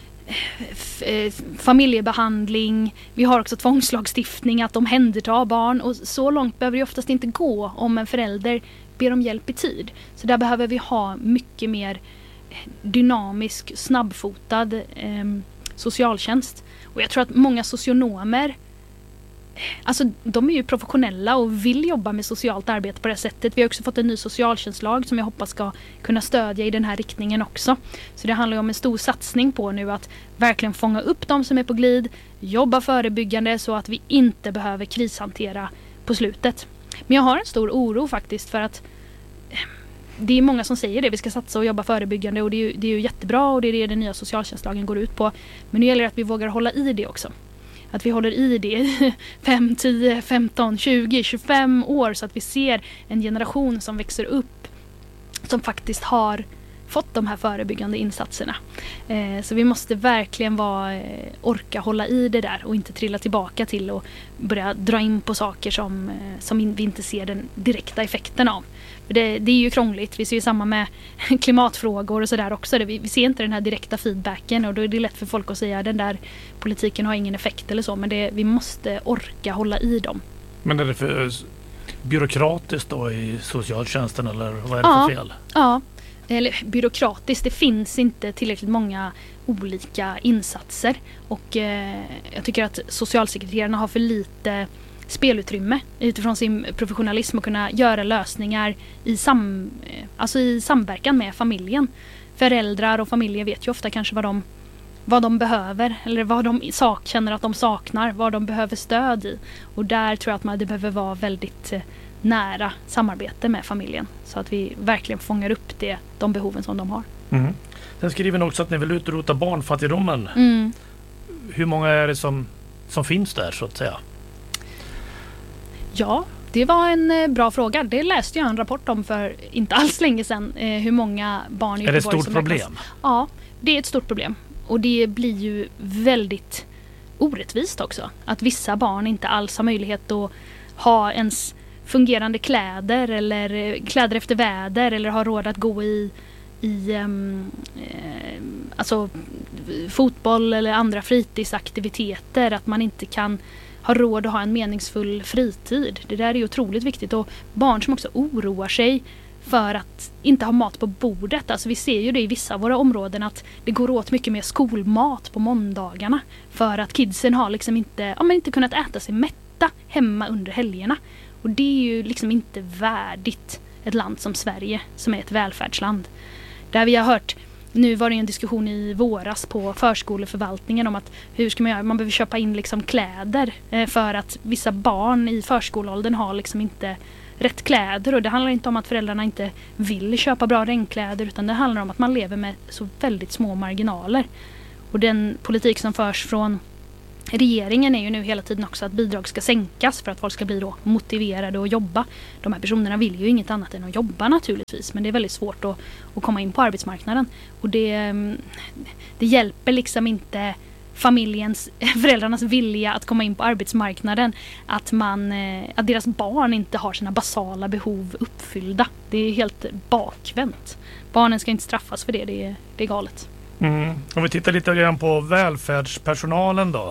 familjebehandling, vi har också tvångslagstiftning att omhänderta barn, och så långt behöver det oftast inte gå om en förälder ber om hjälp i tid. Så där behöver vi ha mycket mer dynamisk, snabbfotad socialtjänst. Och jag tror att många socionomer, alltså de är ju professionella och vill jobba med socialt arbete på det sättet. Vi har också fått en ny socialtjänstlag som jag hoppas ska kunna stödja i den här riktningen också. Så det handlar om en stor satsning på nu att verkligen fånga upp de som är på glid, jobba förebyggande så att vi inte behöver krishantera på slutet. Men jag har en stor oro faktiskt, för att det är många som säger det, vi ska satsa och jobba förebyggande, och det är ju jättebra, och det är det den nya socialtjänstlagen går ut på. Men nu gäller det att vi vågar hålla i det också. Att vi håller i det i 5, 10, 15, 20, 25 år, så att vi ser en generation som växer upp som faktiskt har fått de här förebyggande insatserna. Så vi måste verkligen orka hålla i det där och inte trilla tillbaka till och börja dra in på saker som vi inte ser den direkta effekten av. Det är ju krångligt. Vi ser ju samma med klimatfrågor och sådär också. Vi ser inte den här direkta feedbacken, och då är det lätt för folk att säga att den där politiken har ingen effekt eller så. Men vi måste orka hålla i dem. Men är det för byråkratiskt då i socialtjänsten, eller vad är det för fel? Ja, eller byråkratiskt. Det finns inte tillräckligt många olika insatser. Och jag tycker att socialsekreterarna har för lite spelutrymme utifrån sin professionalism och kunna göra lösningar i samverkan med familjen. Föräldrar och familjer vet ju ofta kanske vad de behöver, eller vad de känner att de saknar, vad de behöver stöd i. Och där tror jag att det behöver vara väldigt nära samarbete med familjen, så att vi verkligen fångar upp de behoven som de har. Mm. Sen skriver ni också att ni vill utrota barnfattigdomen. Hur många är det som finns där, så att säga? Ja, det var en bra fråga. Det läste jag en rapport om för inte alls länge sedan. Hur många barn i Göteborg som... Är det ett stort problem? Ja, det är ett stort problem. Och det blir ju väldigt orättvist också. Att vissa barn inte alls har möjlighet att ha ens fungerande kläder eller kläder efter väder, eller har råd att gå i fotboll eller andra fritidsaktiviteter. Att man inte kan ha råd att ha en meningsfull fritid. Det där är otroligt viktigt. Och barn som också oroar sig för att inte ha mat på bordet. Alltså vi ser ju det i vissa av våra områden, att det går åt mycket mer skolmat på måndagarna för att kidsen har liksom inte kunnat äta sig mätta hemma under helgerna. Och det är ju liksom inte värdigt ett land som Sverige, som är ett välfärdsland. Där vi har hört, nu var det en diskussion i våras på förskoleförvaltningen om att hur ska man göra? Man behöver köpa in liksom kläder för att vissa barn i förskoleåldern har liksom inte rätt kläder. Och det handlar inte om att föräldrarna inte vill köpa bra regnkläder, utan det handlar om att man lever med så väldigt små marginaler. Och den politik som förs från regeringen är ju nu hela tiden också att bidrag ska sänkas för att folk ska bli då motiverade att jobba. De här personerna vill ju inget annat än att jobba naturligtvis, men det är väldigt svårt att komma in på arbetsmarknaden. Och det hjälper liksom inte föräldrarnas vilja att komma in på arbetsmarknaden att deras barn inte har sina basala behov uppfyllda. Det är helt bakvänt. Barnen ska inte straffas för det, det är galet. Om vi tittar lite grann på välfärdspersonalen då.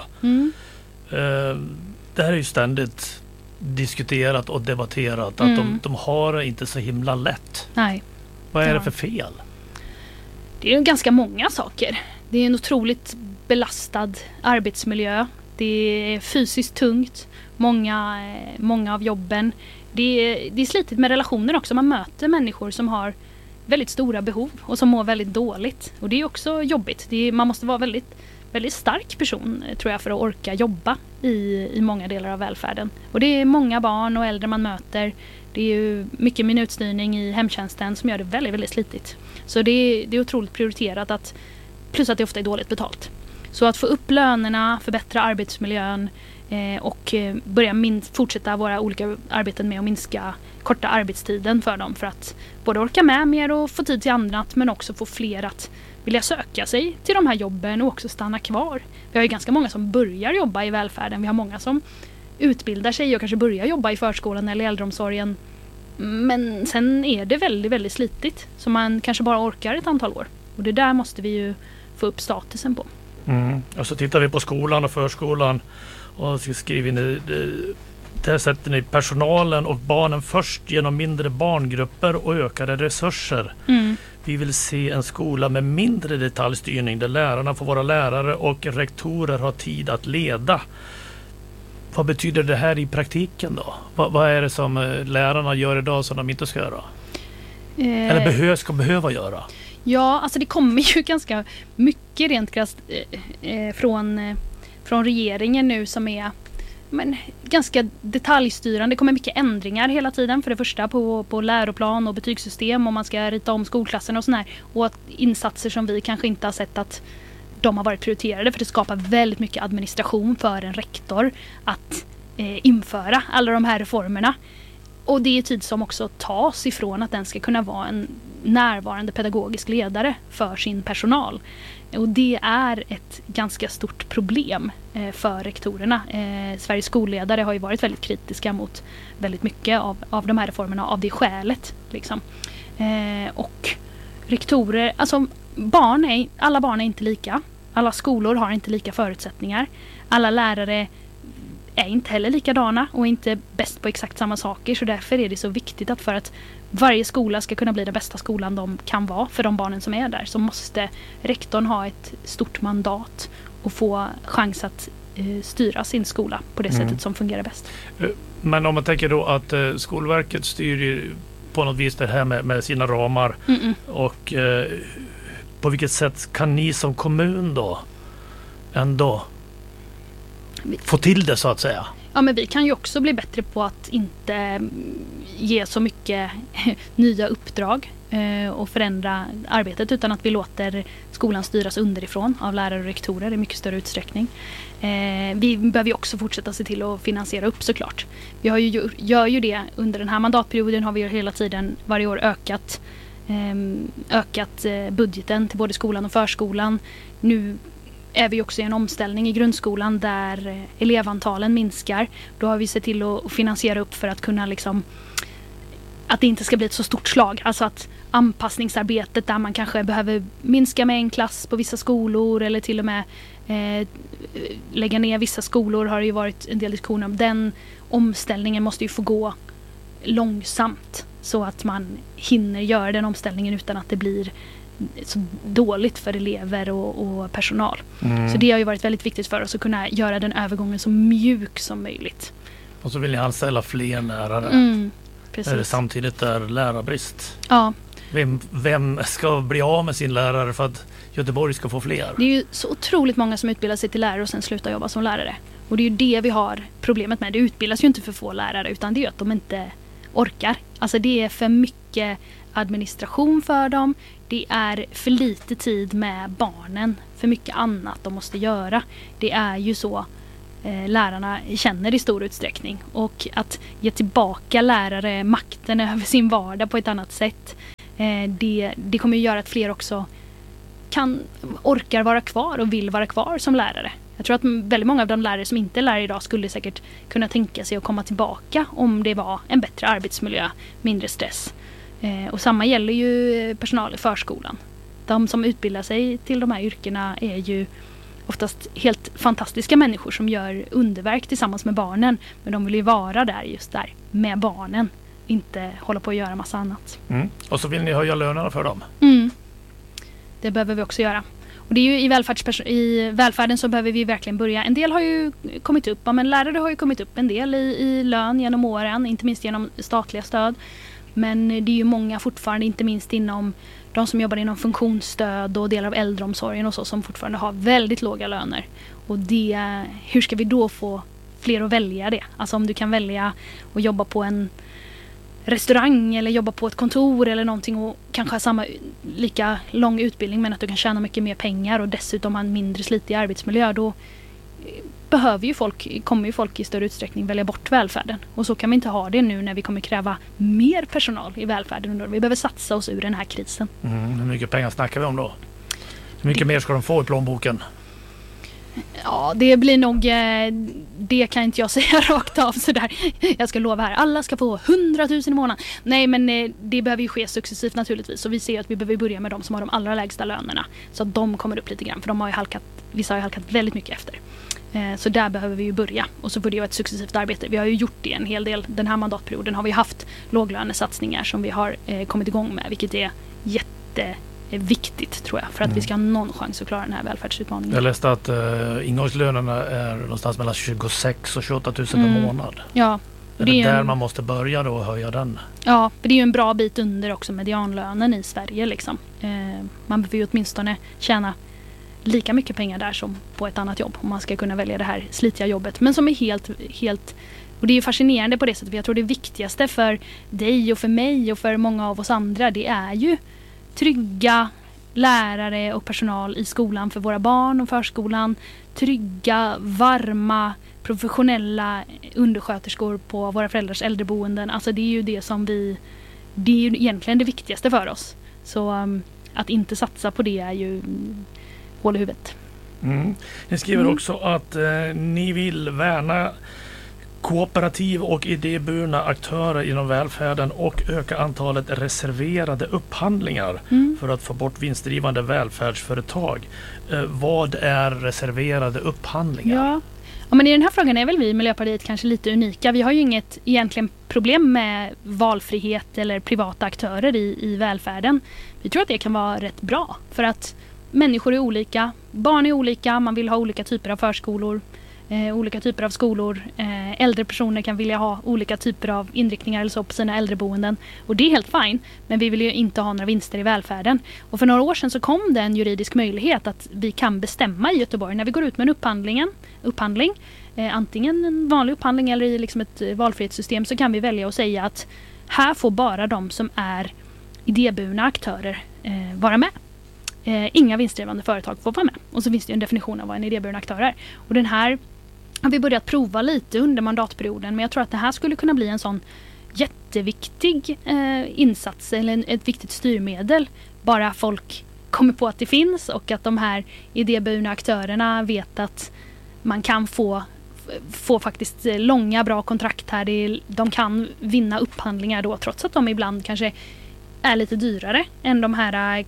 Det här är ju ständigt diskuterat och debatterat att de har det inte så himla lätt. Nej. Vad är det för fel? Det är ju ganska många saker. Det är en otroligt belastad arbetsmiljö. Det är fysiskt tungt. Många av jobben. Det är slitigt med relationer också. Man möter människor som har väldigt stora behov och som mår väldigt dåligt. Och det är också jobbigt. Man måste vara väldigt, väldigt stark person, tror jag, för att orka jobba i många delar av välfärden. Och det är många barn och äldre man möter. Det är ju mycket minutstyrning i hemtjänsten som gör det väldigt, väldigt slitigt. Så det är otroligt prioriterat plus att det ofta är dåligt betalt. Så att få upp lönerna, förbättra arbetsmiljön och börja fortsätta våra olika arbeten med att korta arbetstiden för dem, för att både orka med mer och få tid till annat, men också få fler att vilja söka sig till de här jobben och också stanna kvar. Vi har ju ganska många som börjar jobba i välfärden. Vi har många som utbildar sig och kanske börjar jobba i förskolan eller äldreomsorgen. Men sen är det väldigt, väldigt slitigt. Så man kanske bara orkar ett antal år. Och det där måste vi ju få upp statusen på. Och så tittar vi på skolan och förskolan och så skriver ni, där sätter ni personalen och barnen först genom mindre barngrupper och ökade resurser. Vi vill se en skola med mindre detaljstyrning där lärarna får vara lärare och rektorer har tid att leda. Vad betyder det här i praktiken då? Vad är det som lärarna gör idag som de inte ska göra? Eller ska behöva göra? Ja, alltså det kommer ju ganska mycket rent krasst från regeringen nu som är ganska detaljstyrande. Det kommer mycket ändringar hela tiden. För det första på läroplan och betygssystem, och man ska rita om skolklassen och sådär. Och insatser som vi kanske inte har sett att de har varit prioriterade, för det skapar väldigt mycket administration för en rektor att införa alla de här reformerna. Och det är tid som också tas ifrån att den ska kunna vara en närvarande pedagogisk ledare för sin personal. Och det är ett ganska stort problem för rektorerna. Sveriges skolledare har ju varit väldigt kritiska mot väldigt mycket av de här reformerna av det skälet. Liksom. Och rektorer, alltså alla barn är inte lika. Alla skolor har inte lika förutsättningar. Alla lärare är inte heller likadana och inte bäst på exakt samma saker. Så därför är det så viktigt att för att varje skola ska kunna bli den bästa skolan de kan vara för de barnen som är där, så måste rektorn ha ett stort mandat och få chans att styra sin skola på det sättet som fungerar bäst. Men om man tänker då att Skolverket styr på något vis det här med sina ramar och på vilket sätt kan ni som kommun då ändå få till det så att säga? Ja, men vi kan ju också bli bättre på att inte ge så mycket nya uppdrag och förändra arbetet, utan att vi låter skolan styras underifrån av lärare och rektorer i mycket större utsträckning. Vi behöver ju också fortsätta se till att finansiera upp såklart. Vi gör ju det under den här mandatperioden, har vi ju hela tiden varje år ökat budgeten till både skolan och förskolan. Nu är vi också i en omställning i grundskolan där elevantalen minskar. Då har vi sett till att finansiera upp för att kunna att det inte ska bli ett så stort slag. Alltså att anpassningsarbetet där man kanske behöver minska med en klass på vissa skolor eller till och med lägga ner vissa skolor, har det ju varit en del diskussioner om. Den omställningen måste ju få gå långsamt så att man hinner göra den omställningen utan att det blir så dåligt för elever och personal. Så det har ju varit väldigt viktigt för oss att kunna göra den övergången så mjuk som möjligt. Och så vill ni anställa fler lärare. Precis. Är det samtidigt är lärarbrist? Ja. Vem ska bli av med sin lärare för att Göteborg ska få fler? Det är ju så otroligt många som utbildar sig till lärare och sen slutar jobba som lärare. Och det är ju det vi har problemet med. Det utbildas ju inte för få lärare, utan det är att de inte orkar. Alltså det är för mycket administration för dem. Det är för lite tid med barnen. För mycket annat de måste göra. Det är ju så lärarna känner i stor utsträckning. Och att ge tillbaka lärare makten över sin vardag på ett annat sätt. Det kommer ju göra att fler också orkar vara kvar och vill vara kvar som lärare. Jag tror att väldigt många av de lärare som inte är lärare idag skulle säkert kunna tänka sig att komma tillbaka om det var en bättre arbetsmiljö, mindre stress. Och samma gäller ju personal i förskolan. De som utbildar sig till de här yrkena är ju oftast helt fantastiska människor som gör underverk tillsammans med barnen. Men de vill ju vara där just där med barnen. Inte hålla på att göra massa annat. Och så vill ni höja lönerna för dem? Det behöver vi också göra. Och det är ju i välfärden så behöver vi verkligen börja. En del har ju kommit upp, men lärare har ju kommit upp en del i lön genom åren, inte minst genom statliga stöd. Men det är ju många fortfarande, inte minst inom de som jobbar inom funktionsstöd och delar av äldreomsorgen och så, som fortfarande har väldigt låga löner. Och hur ska vi då få fler att välja det? Alltså om du kan välja att jobba på en restaurang eller jobba på ett kontor eller någonting och kanske ha samma lika lång utbildning men att du kan tjäna mycket mer pengar och dessutom ha en mindre slitig arbetsmiljö, då kommer ju folk i större utsträckning välja bort välfärden. Och så kan vi inte ha det nu när vi kommer kräva mer personal i välfärden. Vi behöver satsa oss ur den här krisen. Hur mycket pengar snackar vi om då? Hur mycket mer ska de få i plånboken? Ja, det blir nog, det kan inte jag säga rakt av sådär. Jag ska lova här, alla ska få 100 000 i månaden. Nej, men det behöver ju ske successivt naturligtvis. Och vi ser att vi behöver börja med de som har de allra lägsta lönerna. Så att de kommer upp lite grann, för vissa har ju halkat väldigt mycket efter. Så där behöver vi ju börja. Och så får det ju ett successivt arbete. Vi har ju gjort det en hel del. Den här mandatperioden har vi haft låglönesatsningar som vi har kommit igång med. Vilket är jätteviktigt tror jag. För att vi ska ha någon chans att klara den här välfärdsutmaningen. Jag läste att ingångslönerna är någonstans mellan 26 och 28 000 per månad. Ja. Är det där man måste börja då och höja den? Ja, för det är ju en bra bit under också medianlönen i Sverige liksom. Man behöver ju åtminstone tjäna lika mycket pengar där som på ett annat jobb om man ska kunna välja det här slitiga jobbet. Men som är helt och det är ju fascinerande på det sättet. För jag tror det viktigaste för dig och för mig och för många av oss andra, det är ju trygga lärare och personal i skolan för våra barn och förskolan. Trygga, varma, professionella undersköterskor på våra föräldrars äldreboenden. Alltså det är ju det det är ju egentligen det viktigaste för oss. Så att inte satsa på det är ju hål i huvudet. Ni skriver också att ni vill värna kooperativ och idéburna aktörer inom välfärden och öka antalet reserverade upphandlingar för att få bort vinstdrivande välfärdsföretag. Vad är reserverade upphandlingar? Ja, men i den här frågan är väl vi i Miljöpartiet kanske lite unika. Vi har ju inget egentligen problem med valfrihet eller privata aktörer i välfärden. Vi tror att det kan vara rätt bra för att människor är olika, barn är olika, man vill ha olika typer av förskolor, olika typer av skolor. Äldre personer kan vilja ha olika typer av inriktningar eller så på sina äldreboenden. Och det är helt fine, men vi vill ju inte ha några vinster i välfärden. Och för några år sedan så kom det en juridisk möjlighet att vi kan bestämma i Göteborg när vi går ut med en upphandling, antingen en vanlig upphandling eller i liksom ett valfrihetssystem, så kan vi välja att säga att här får bara de som är idéburna aktörer vara med. Inga vinstdrivande företag får vara med. Och så finns det en definition av vad en idéburen aktör är. Och den här har vi börjat prova lite under mandatperioden. Men jag tror att det här skulle kunna bli en sån jätteviktig insats eller ett viktigt styrmedel. Bara folk kommer på att det finns och att de här idéburna aktörerna vet att man kan få faktiskt långa bra kontrakt här. De kan vinna upphandlingar då trots att de ibland kanske är lite dyrare än de här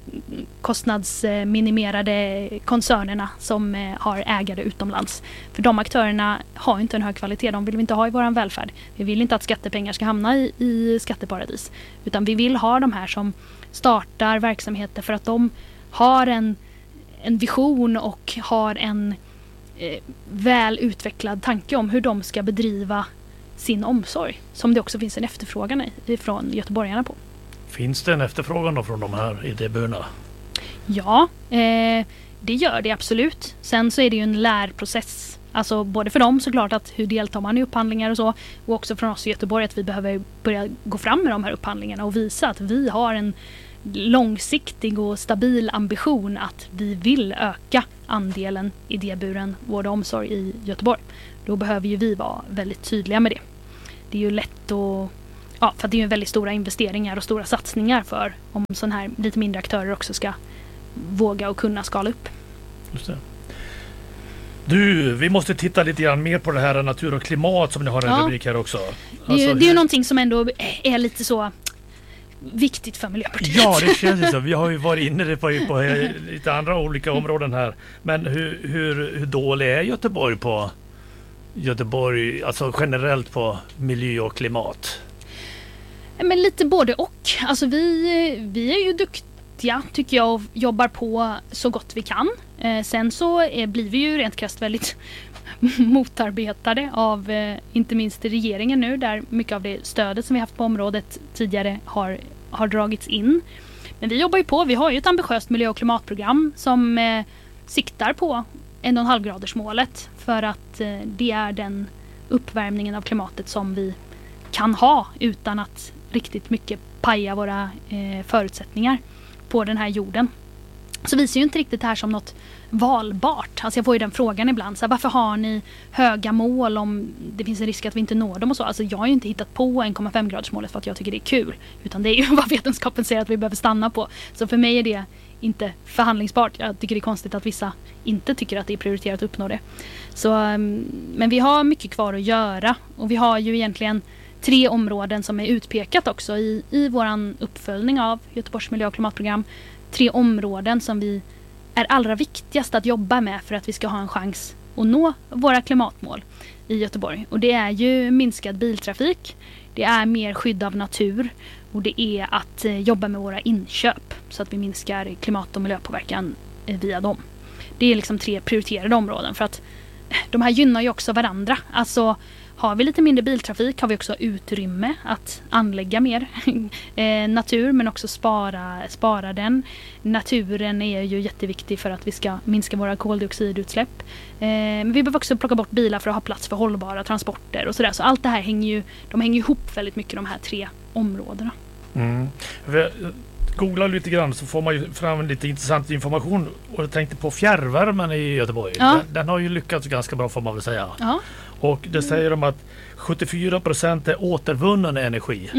kostnadsminimerade koncernerna som har ägare utomlands. För de aktörerna har inte en hög kvalitet. De vill vi inte ha i vår välfärd. Vi vill inte att skattepengar ska hamna i skatteparadis. Utan vi vill ha de här som startar verksamheter för att de har en vision och har en väl utvecklad tanke om hur de ska bedriva sin omsorg. Som det också finns en efterfrågan från göteborgarna på. Finns det en efterfrågan då från de här idéburna? Ja, det gör det absolut. Sen så är det ju en lärprocess Alltså både för dem såklart att hur deltar man i upphandlingar och så, och också från oss i Göteborg att vi behöver börja gå fram med de här upphandlingarna och visa att vi har en långsiktig och stabil ambition att vi vill öka andelen idéburen vård och omsorg i Göteborg. Då behöver ju vi vara väldigt tydliga med det. Det är ju lätt att, för att det är ju väldigt stora investeringar och stora satsningar för om sån här lite mindre aktörer också ska våga och kunna skala upp. Just det. Du, vi måste titta lite grann mer på det här natur och klimat som ni har en rubrik här också. Det är ju någonting som ändå är lite så viktigt för Miljöpartiet. Ja, det känns så. Vi har ju varit inne på lite andra olika områden här. Men hur dålig är Göteborg, alltså generellt på miljö och klimat? Men lite både och. Alltså vi är ju duktiga tycker jag och jobbar på så gott vi kan. Sen så blir vi ju rent krasst väldigt motarbetade av inte minst regeringen nu där mycket av det stödet som vi haft på området tidigare har dragits in. Men vi jobbar ju på, vi har ju ett ambitiöst miljö- och klimatprogram som siktar på 1,5-gradersmålet för att det är den uppvärmningen av klimatet som vi kan ha utan att riktigt mycket paja våra förutsättningar på den här jorden. Så vi ser ju inte riktigt det här som något valbart. Alltså jag får ju den frågan ibland. Så här, varför har ni höga mål om det finns en risk att vi inte når dem och så? Alltså jag har ju inte hittat på 1,5-gradersmålet för att jag tycker det är kul. Utan det är ju vad vetenskapen säger att vi behöver stanna på. Så för mig är det inte förhandlingsbart. Jag tycker det är konstigt att vissa inte tycker att det är prioriterat att uppnå det. Så, men vi har mycket kvar att göra. Och vi har ju egentligen 3 områden som är utpekat också i våran uppföljning av Göteborgs miljö- och klimatprogram. 3 områden som vi är allra viktigast att jobba med för att vi ska ha en chans att nå våra klimatmål i Göteborg. Och det är ju minskad biltrafik, det är mer skydd av natur och det är att jobba med våra inköp så att vi minskar klimat- och miljöpåverkan via dem. Det är liksom 3 prioriterade områden för att de här gynnar ju också varandra. Alltså har vi lite mindre biltrafik har vi också utrymme att anlägga mer natur men också spara den. Naturen är ju jätteviktig för att vi ska minska våra koldioxidutsläpp. Men vi behöver också plocka bort bilar för att ha plats för hållbara transporter och sådär. Så allt det här hänger ju ihop väldigt mycket de här 3 områdena. Mm. Googla lite grann så får man ju fram lite intressant information och jag tänkte på fjärrvärmen i Göteborg. Ja. Den har ju lyckats ganska bra får man väl säga. Ja. Och det säger de att 74% är återvunnen energi.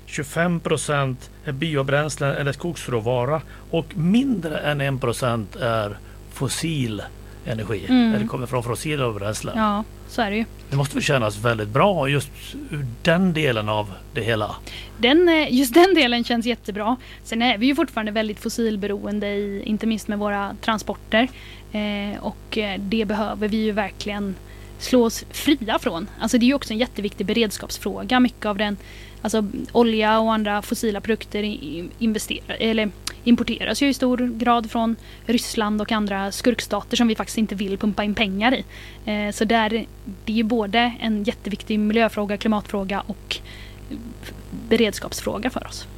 25% är biobränslen eller skogsråvara och mindre än 1% är fossil energi. Eller kommer från fossila bränslen. Ja, så är det ju. Det måste väl kännas väldigt bra just ur den delen av det hela. Just den delen känns jättebra. Sen är vi ju fortfarande väldigt fossilberoende inte minst med våra transporter. Och det behöver vi ju verkligen slå oss fria från. Alltså det är ju också en jätteviktig beredskapsfråga. Mycket av den, alltså olja och andra fossila produkter importeras ju i stor grad från Ryssland och andra skurkstater som vi faktiskt inte vill pumpa in pengar i. Så det är ju både en jätteviktig miljöfråga, klimatfråga och beredskapsfråga för oss.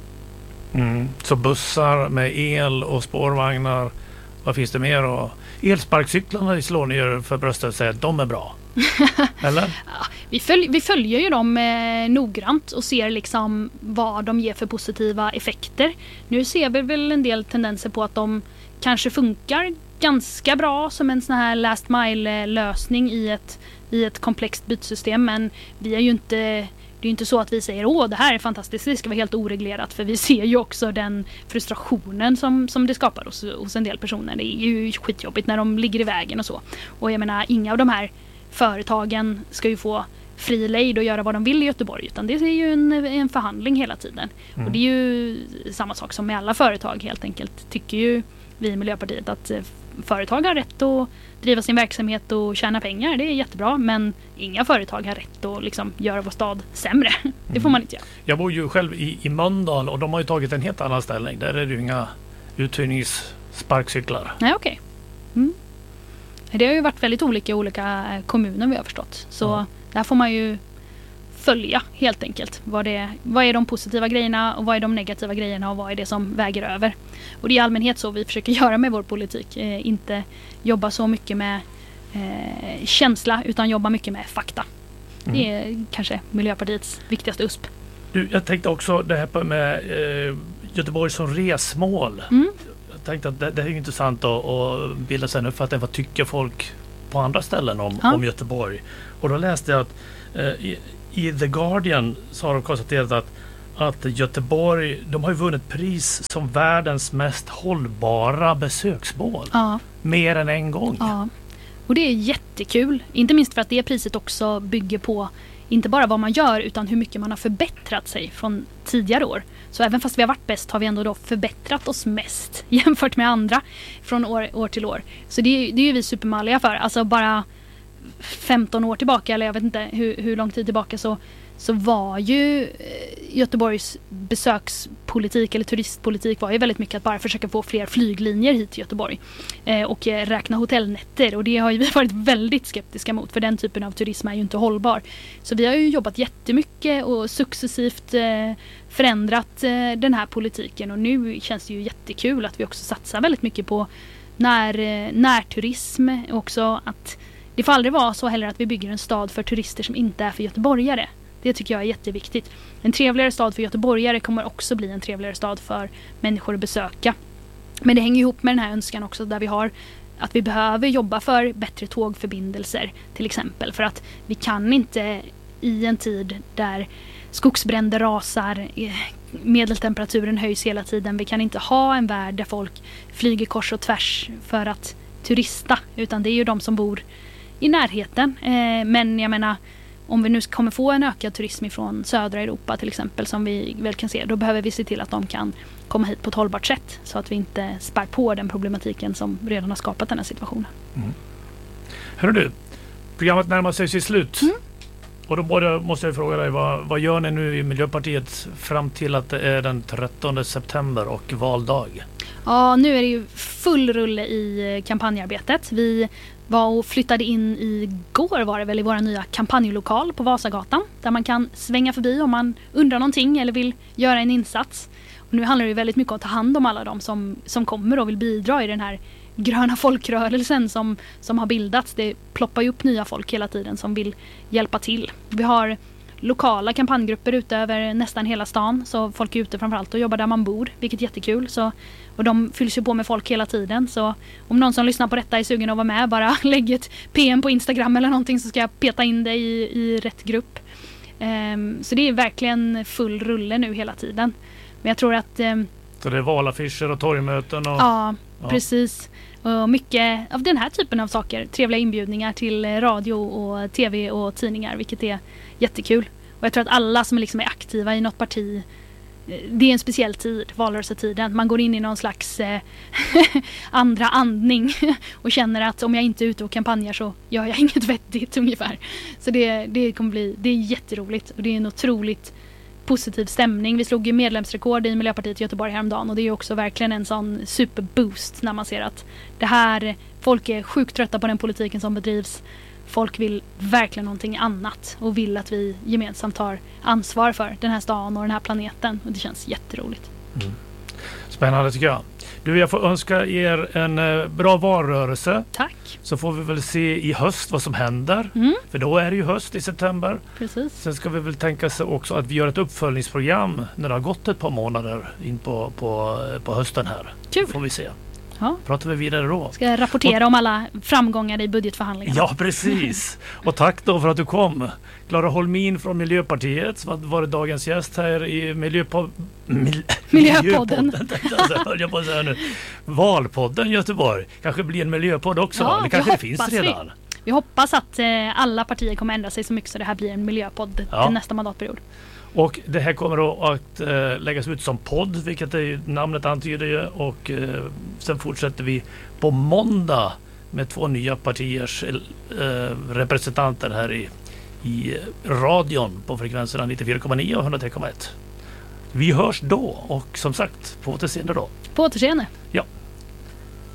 Så bussar med el och spårvagnar, vad finns det mer? Och elsparkcyklarna slår ner för bröstet och säger att de är bra. Eller? Ja, vi följer ju dem noggrant och ser liksom vad de ger för positiva effekter. Nu ser vi väl en del tendenser på att de kanske funkar ganska bra som en sån här last mile lösning i ett komplext bytsystem, men vi är ju inte. Det är ju inte så att vi säger det här är fantastiskt, det ska vara helt oreglerat, för vi ser ju också den frustrationen som det skapar hos en del personer. Det är ju skitjobbigt när de ligger i vägen och så. Och jag menar, inga av de här företagen ska ju få fri lejd och göra vad de vill i Göteborg, utan det är ju en förhandling hela tiden. Och det är ju samma sak som med alla företag helt enkelt, tycker ju vi i Miljöpartiet att företag har rätt att driva sin verksamhet och tjäna pengar, det är jättebra, men inga företag har rätt att liksom göra vår stad sämre. Det får man inte göra. Jag bor ju själv i Mölndal och de har ju tagit en helt annan ställning. Där är det ju inga uthyrningssparkcyklar. Nej, okej. Det har ju varit väldigt olika kommuner vi har förstått. Så där får man ju följa helt enkelt. Vad är de positiva grejerna och vad är de negativa grejerna och vad är det som väger över. Och det är i allmänhet så vi försöker göra med vår politik. Inte jobba så mycket med känsla utan jobba mycket med fakta. Det är kanske Miljöpartiets viktigaste USP. Du, jag tänkte också det här med Göteborg som resmål. Jag tänkte att det är intressant att bilda sig en uppfattning. Vad tycker folk på andra ställen om Göteborg? Och då läste jag att i The Guardian så har de konstaterat att Göteborg, de har ju vunnit pris som världens mest hållbara besöksmål. Ja. Mer än en gång. Ja. Och det är jättekul. Inte minst för att det priset också bygger på inte bara vad man gör utan hur mycket man har förbättrat sig från tidigare år. Så även fast vi har varit bäst har vi ändå då förbättrat oss mest jämfört med andra från år till år. Så det är ju vi supermalliga för. Alltså bara 15 år tillbaka, eller jag vet inte hur lång tid tillbaka, så var ju Göteborgs besökspolitik eller turistpolitik var ju väldigt mycket att bara försöka få fler flyglinjer hit till Göteborg och räkna hotellnätter, och det har ju vi varit väldigt skeptiska mot, för den typen av turism är ju inte hållbar. Så vi har ju jobbat jättemycket och successivt förändrat den här politiken, och nu känns det ju jättekul att vi också satsar väldigt mycket på närturism också. Att det får aldrig vara så heller att vi bygger en stad för turister som inte är för göteborgare. Det tycker jag är jätteviktigt. En trevligare stad för göteborgare kommer också bli en trevligare stad för människor att besöka. Men det hänger ihop med den här önskan också, där vi har att vi behöver jobba för bättre tågförbindelser till exempel. För att vi kan inte i en tid där skogsbränder rasar, medeltemperaturen höjs hela tiden. Vi kan inte ha en värld där folk flyger kors och tvärs för att turista, utan det är ju de som bor i närheten. Men jag menar, om vi nu kommer få en ökad turism från södra Europa till exempel, som vi väl kan se, då behöver vi se till att de kan komma hit på ett hållbart sätt, så att vi inte spär på den problematiken som redan har skapat den här situationen. Hörru du, programmet närmar sig sitt slut. Och då måste jag fråga dig, vad gör ni nu i Miljöpartiet fram till att det är den 13 september och valdag? Ja, nu är det ju full rulle i kampanjarbetet. Vi var och flyttade in igår, var det väl, i våra nya kampanjlokal på Vasagatan, där man kan svänga förbi om man undrar någonting eller vill göra en insats. Och nu handlar det ju väldigt mycket om att ta hand om alla de som kommer och vill bidra i den här gröna folkrörelsen som har bildats. Det ploppar ju upp nya folk hela tiden som vill hjälpa till. Vi har lokala kampanjgrupper ute över nästan hela stan, så folk är ute framförallt och jobbar där man bor, vilket är jättekul. Och de fylls ju på med folk hela tiden, så om någon som lyssnar på detta är sugen att vara med, bara lägg ett PM på Instagram eller någonting, så ska jag peta in dig i rätt grupp. Så det är verkligen full rulle nu hela tiden. Men jag tror att så det är valaffischer och torgmöten och... Ja, precis. Och mycket av den här typen av saker. Trevliga inbjudningar till radio och tv och tidningar, vilket är jättekul. Och jag tror att alla som liksom är aktiva i något parti, det är en speciell tid, valrörelsetiden. Man går in i någon slags andra andning och känner att om jag inte är ute och kampanjar så gör jag inget vettigt ungefär. Så det är jätteroligt, och det är en otroligt positiv stämning. Vi slog ju medlemsrekord i Miljöpartiet i Göteborg häromdagen, och det är också verkligen en sån superboost när man ser att det här, folk är sjukt trötta på den politiken som bedrivs. Folk vill verkligen någonting annat och vill att vi gemensamt tar ansvar för den här stan och den här planeten, och det känns jätteroligt. Spännande tycker jag. Du, jag får önska er en bra valrörelse. Tack. Så får vi väl se i höst vad som händer. För då är det ju höst i september. Precis. Sen ska vi väl tänka sig också att vi gör ett uppföljningsprogram när det har gått ett par månader in på hösten här. Kul. Får vi se. Ja. Pratar vi vidare då. Ska jag rapportera om alla framgångar i budgetförhandlingarna. Ja, precis. Och tack då för att du kom. Klara Holmin från Miljöpartiet som var dagens gäst här i Miljöpodden. Jag på säga nu. Valpodden Göteborg. Kanske blir en miljöpodd också. Ja, det kanske det finns redan. Vi hoppas att alla partier kommer ändra sig så mycket så det här blir en miljöpodd till nästa mandatperiod. Och det här kommer då att läggas ut som podd, vilket namnet antyder ju. Och sen fortsätter vi på måndag med 2 nya partiers representanter här i radion på frekvenserna 94,9 och 103,1. Vi hörs då, och som sagt, på återseende då. På återseende. Ja.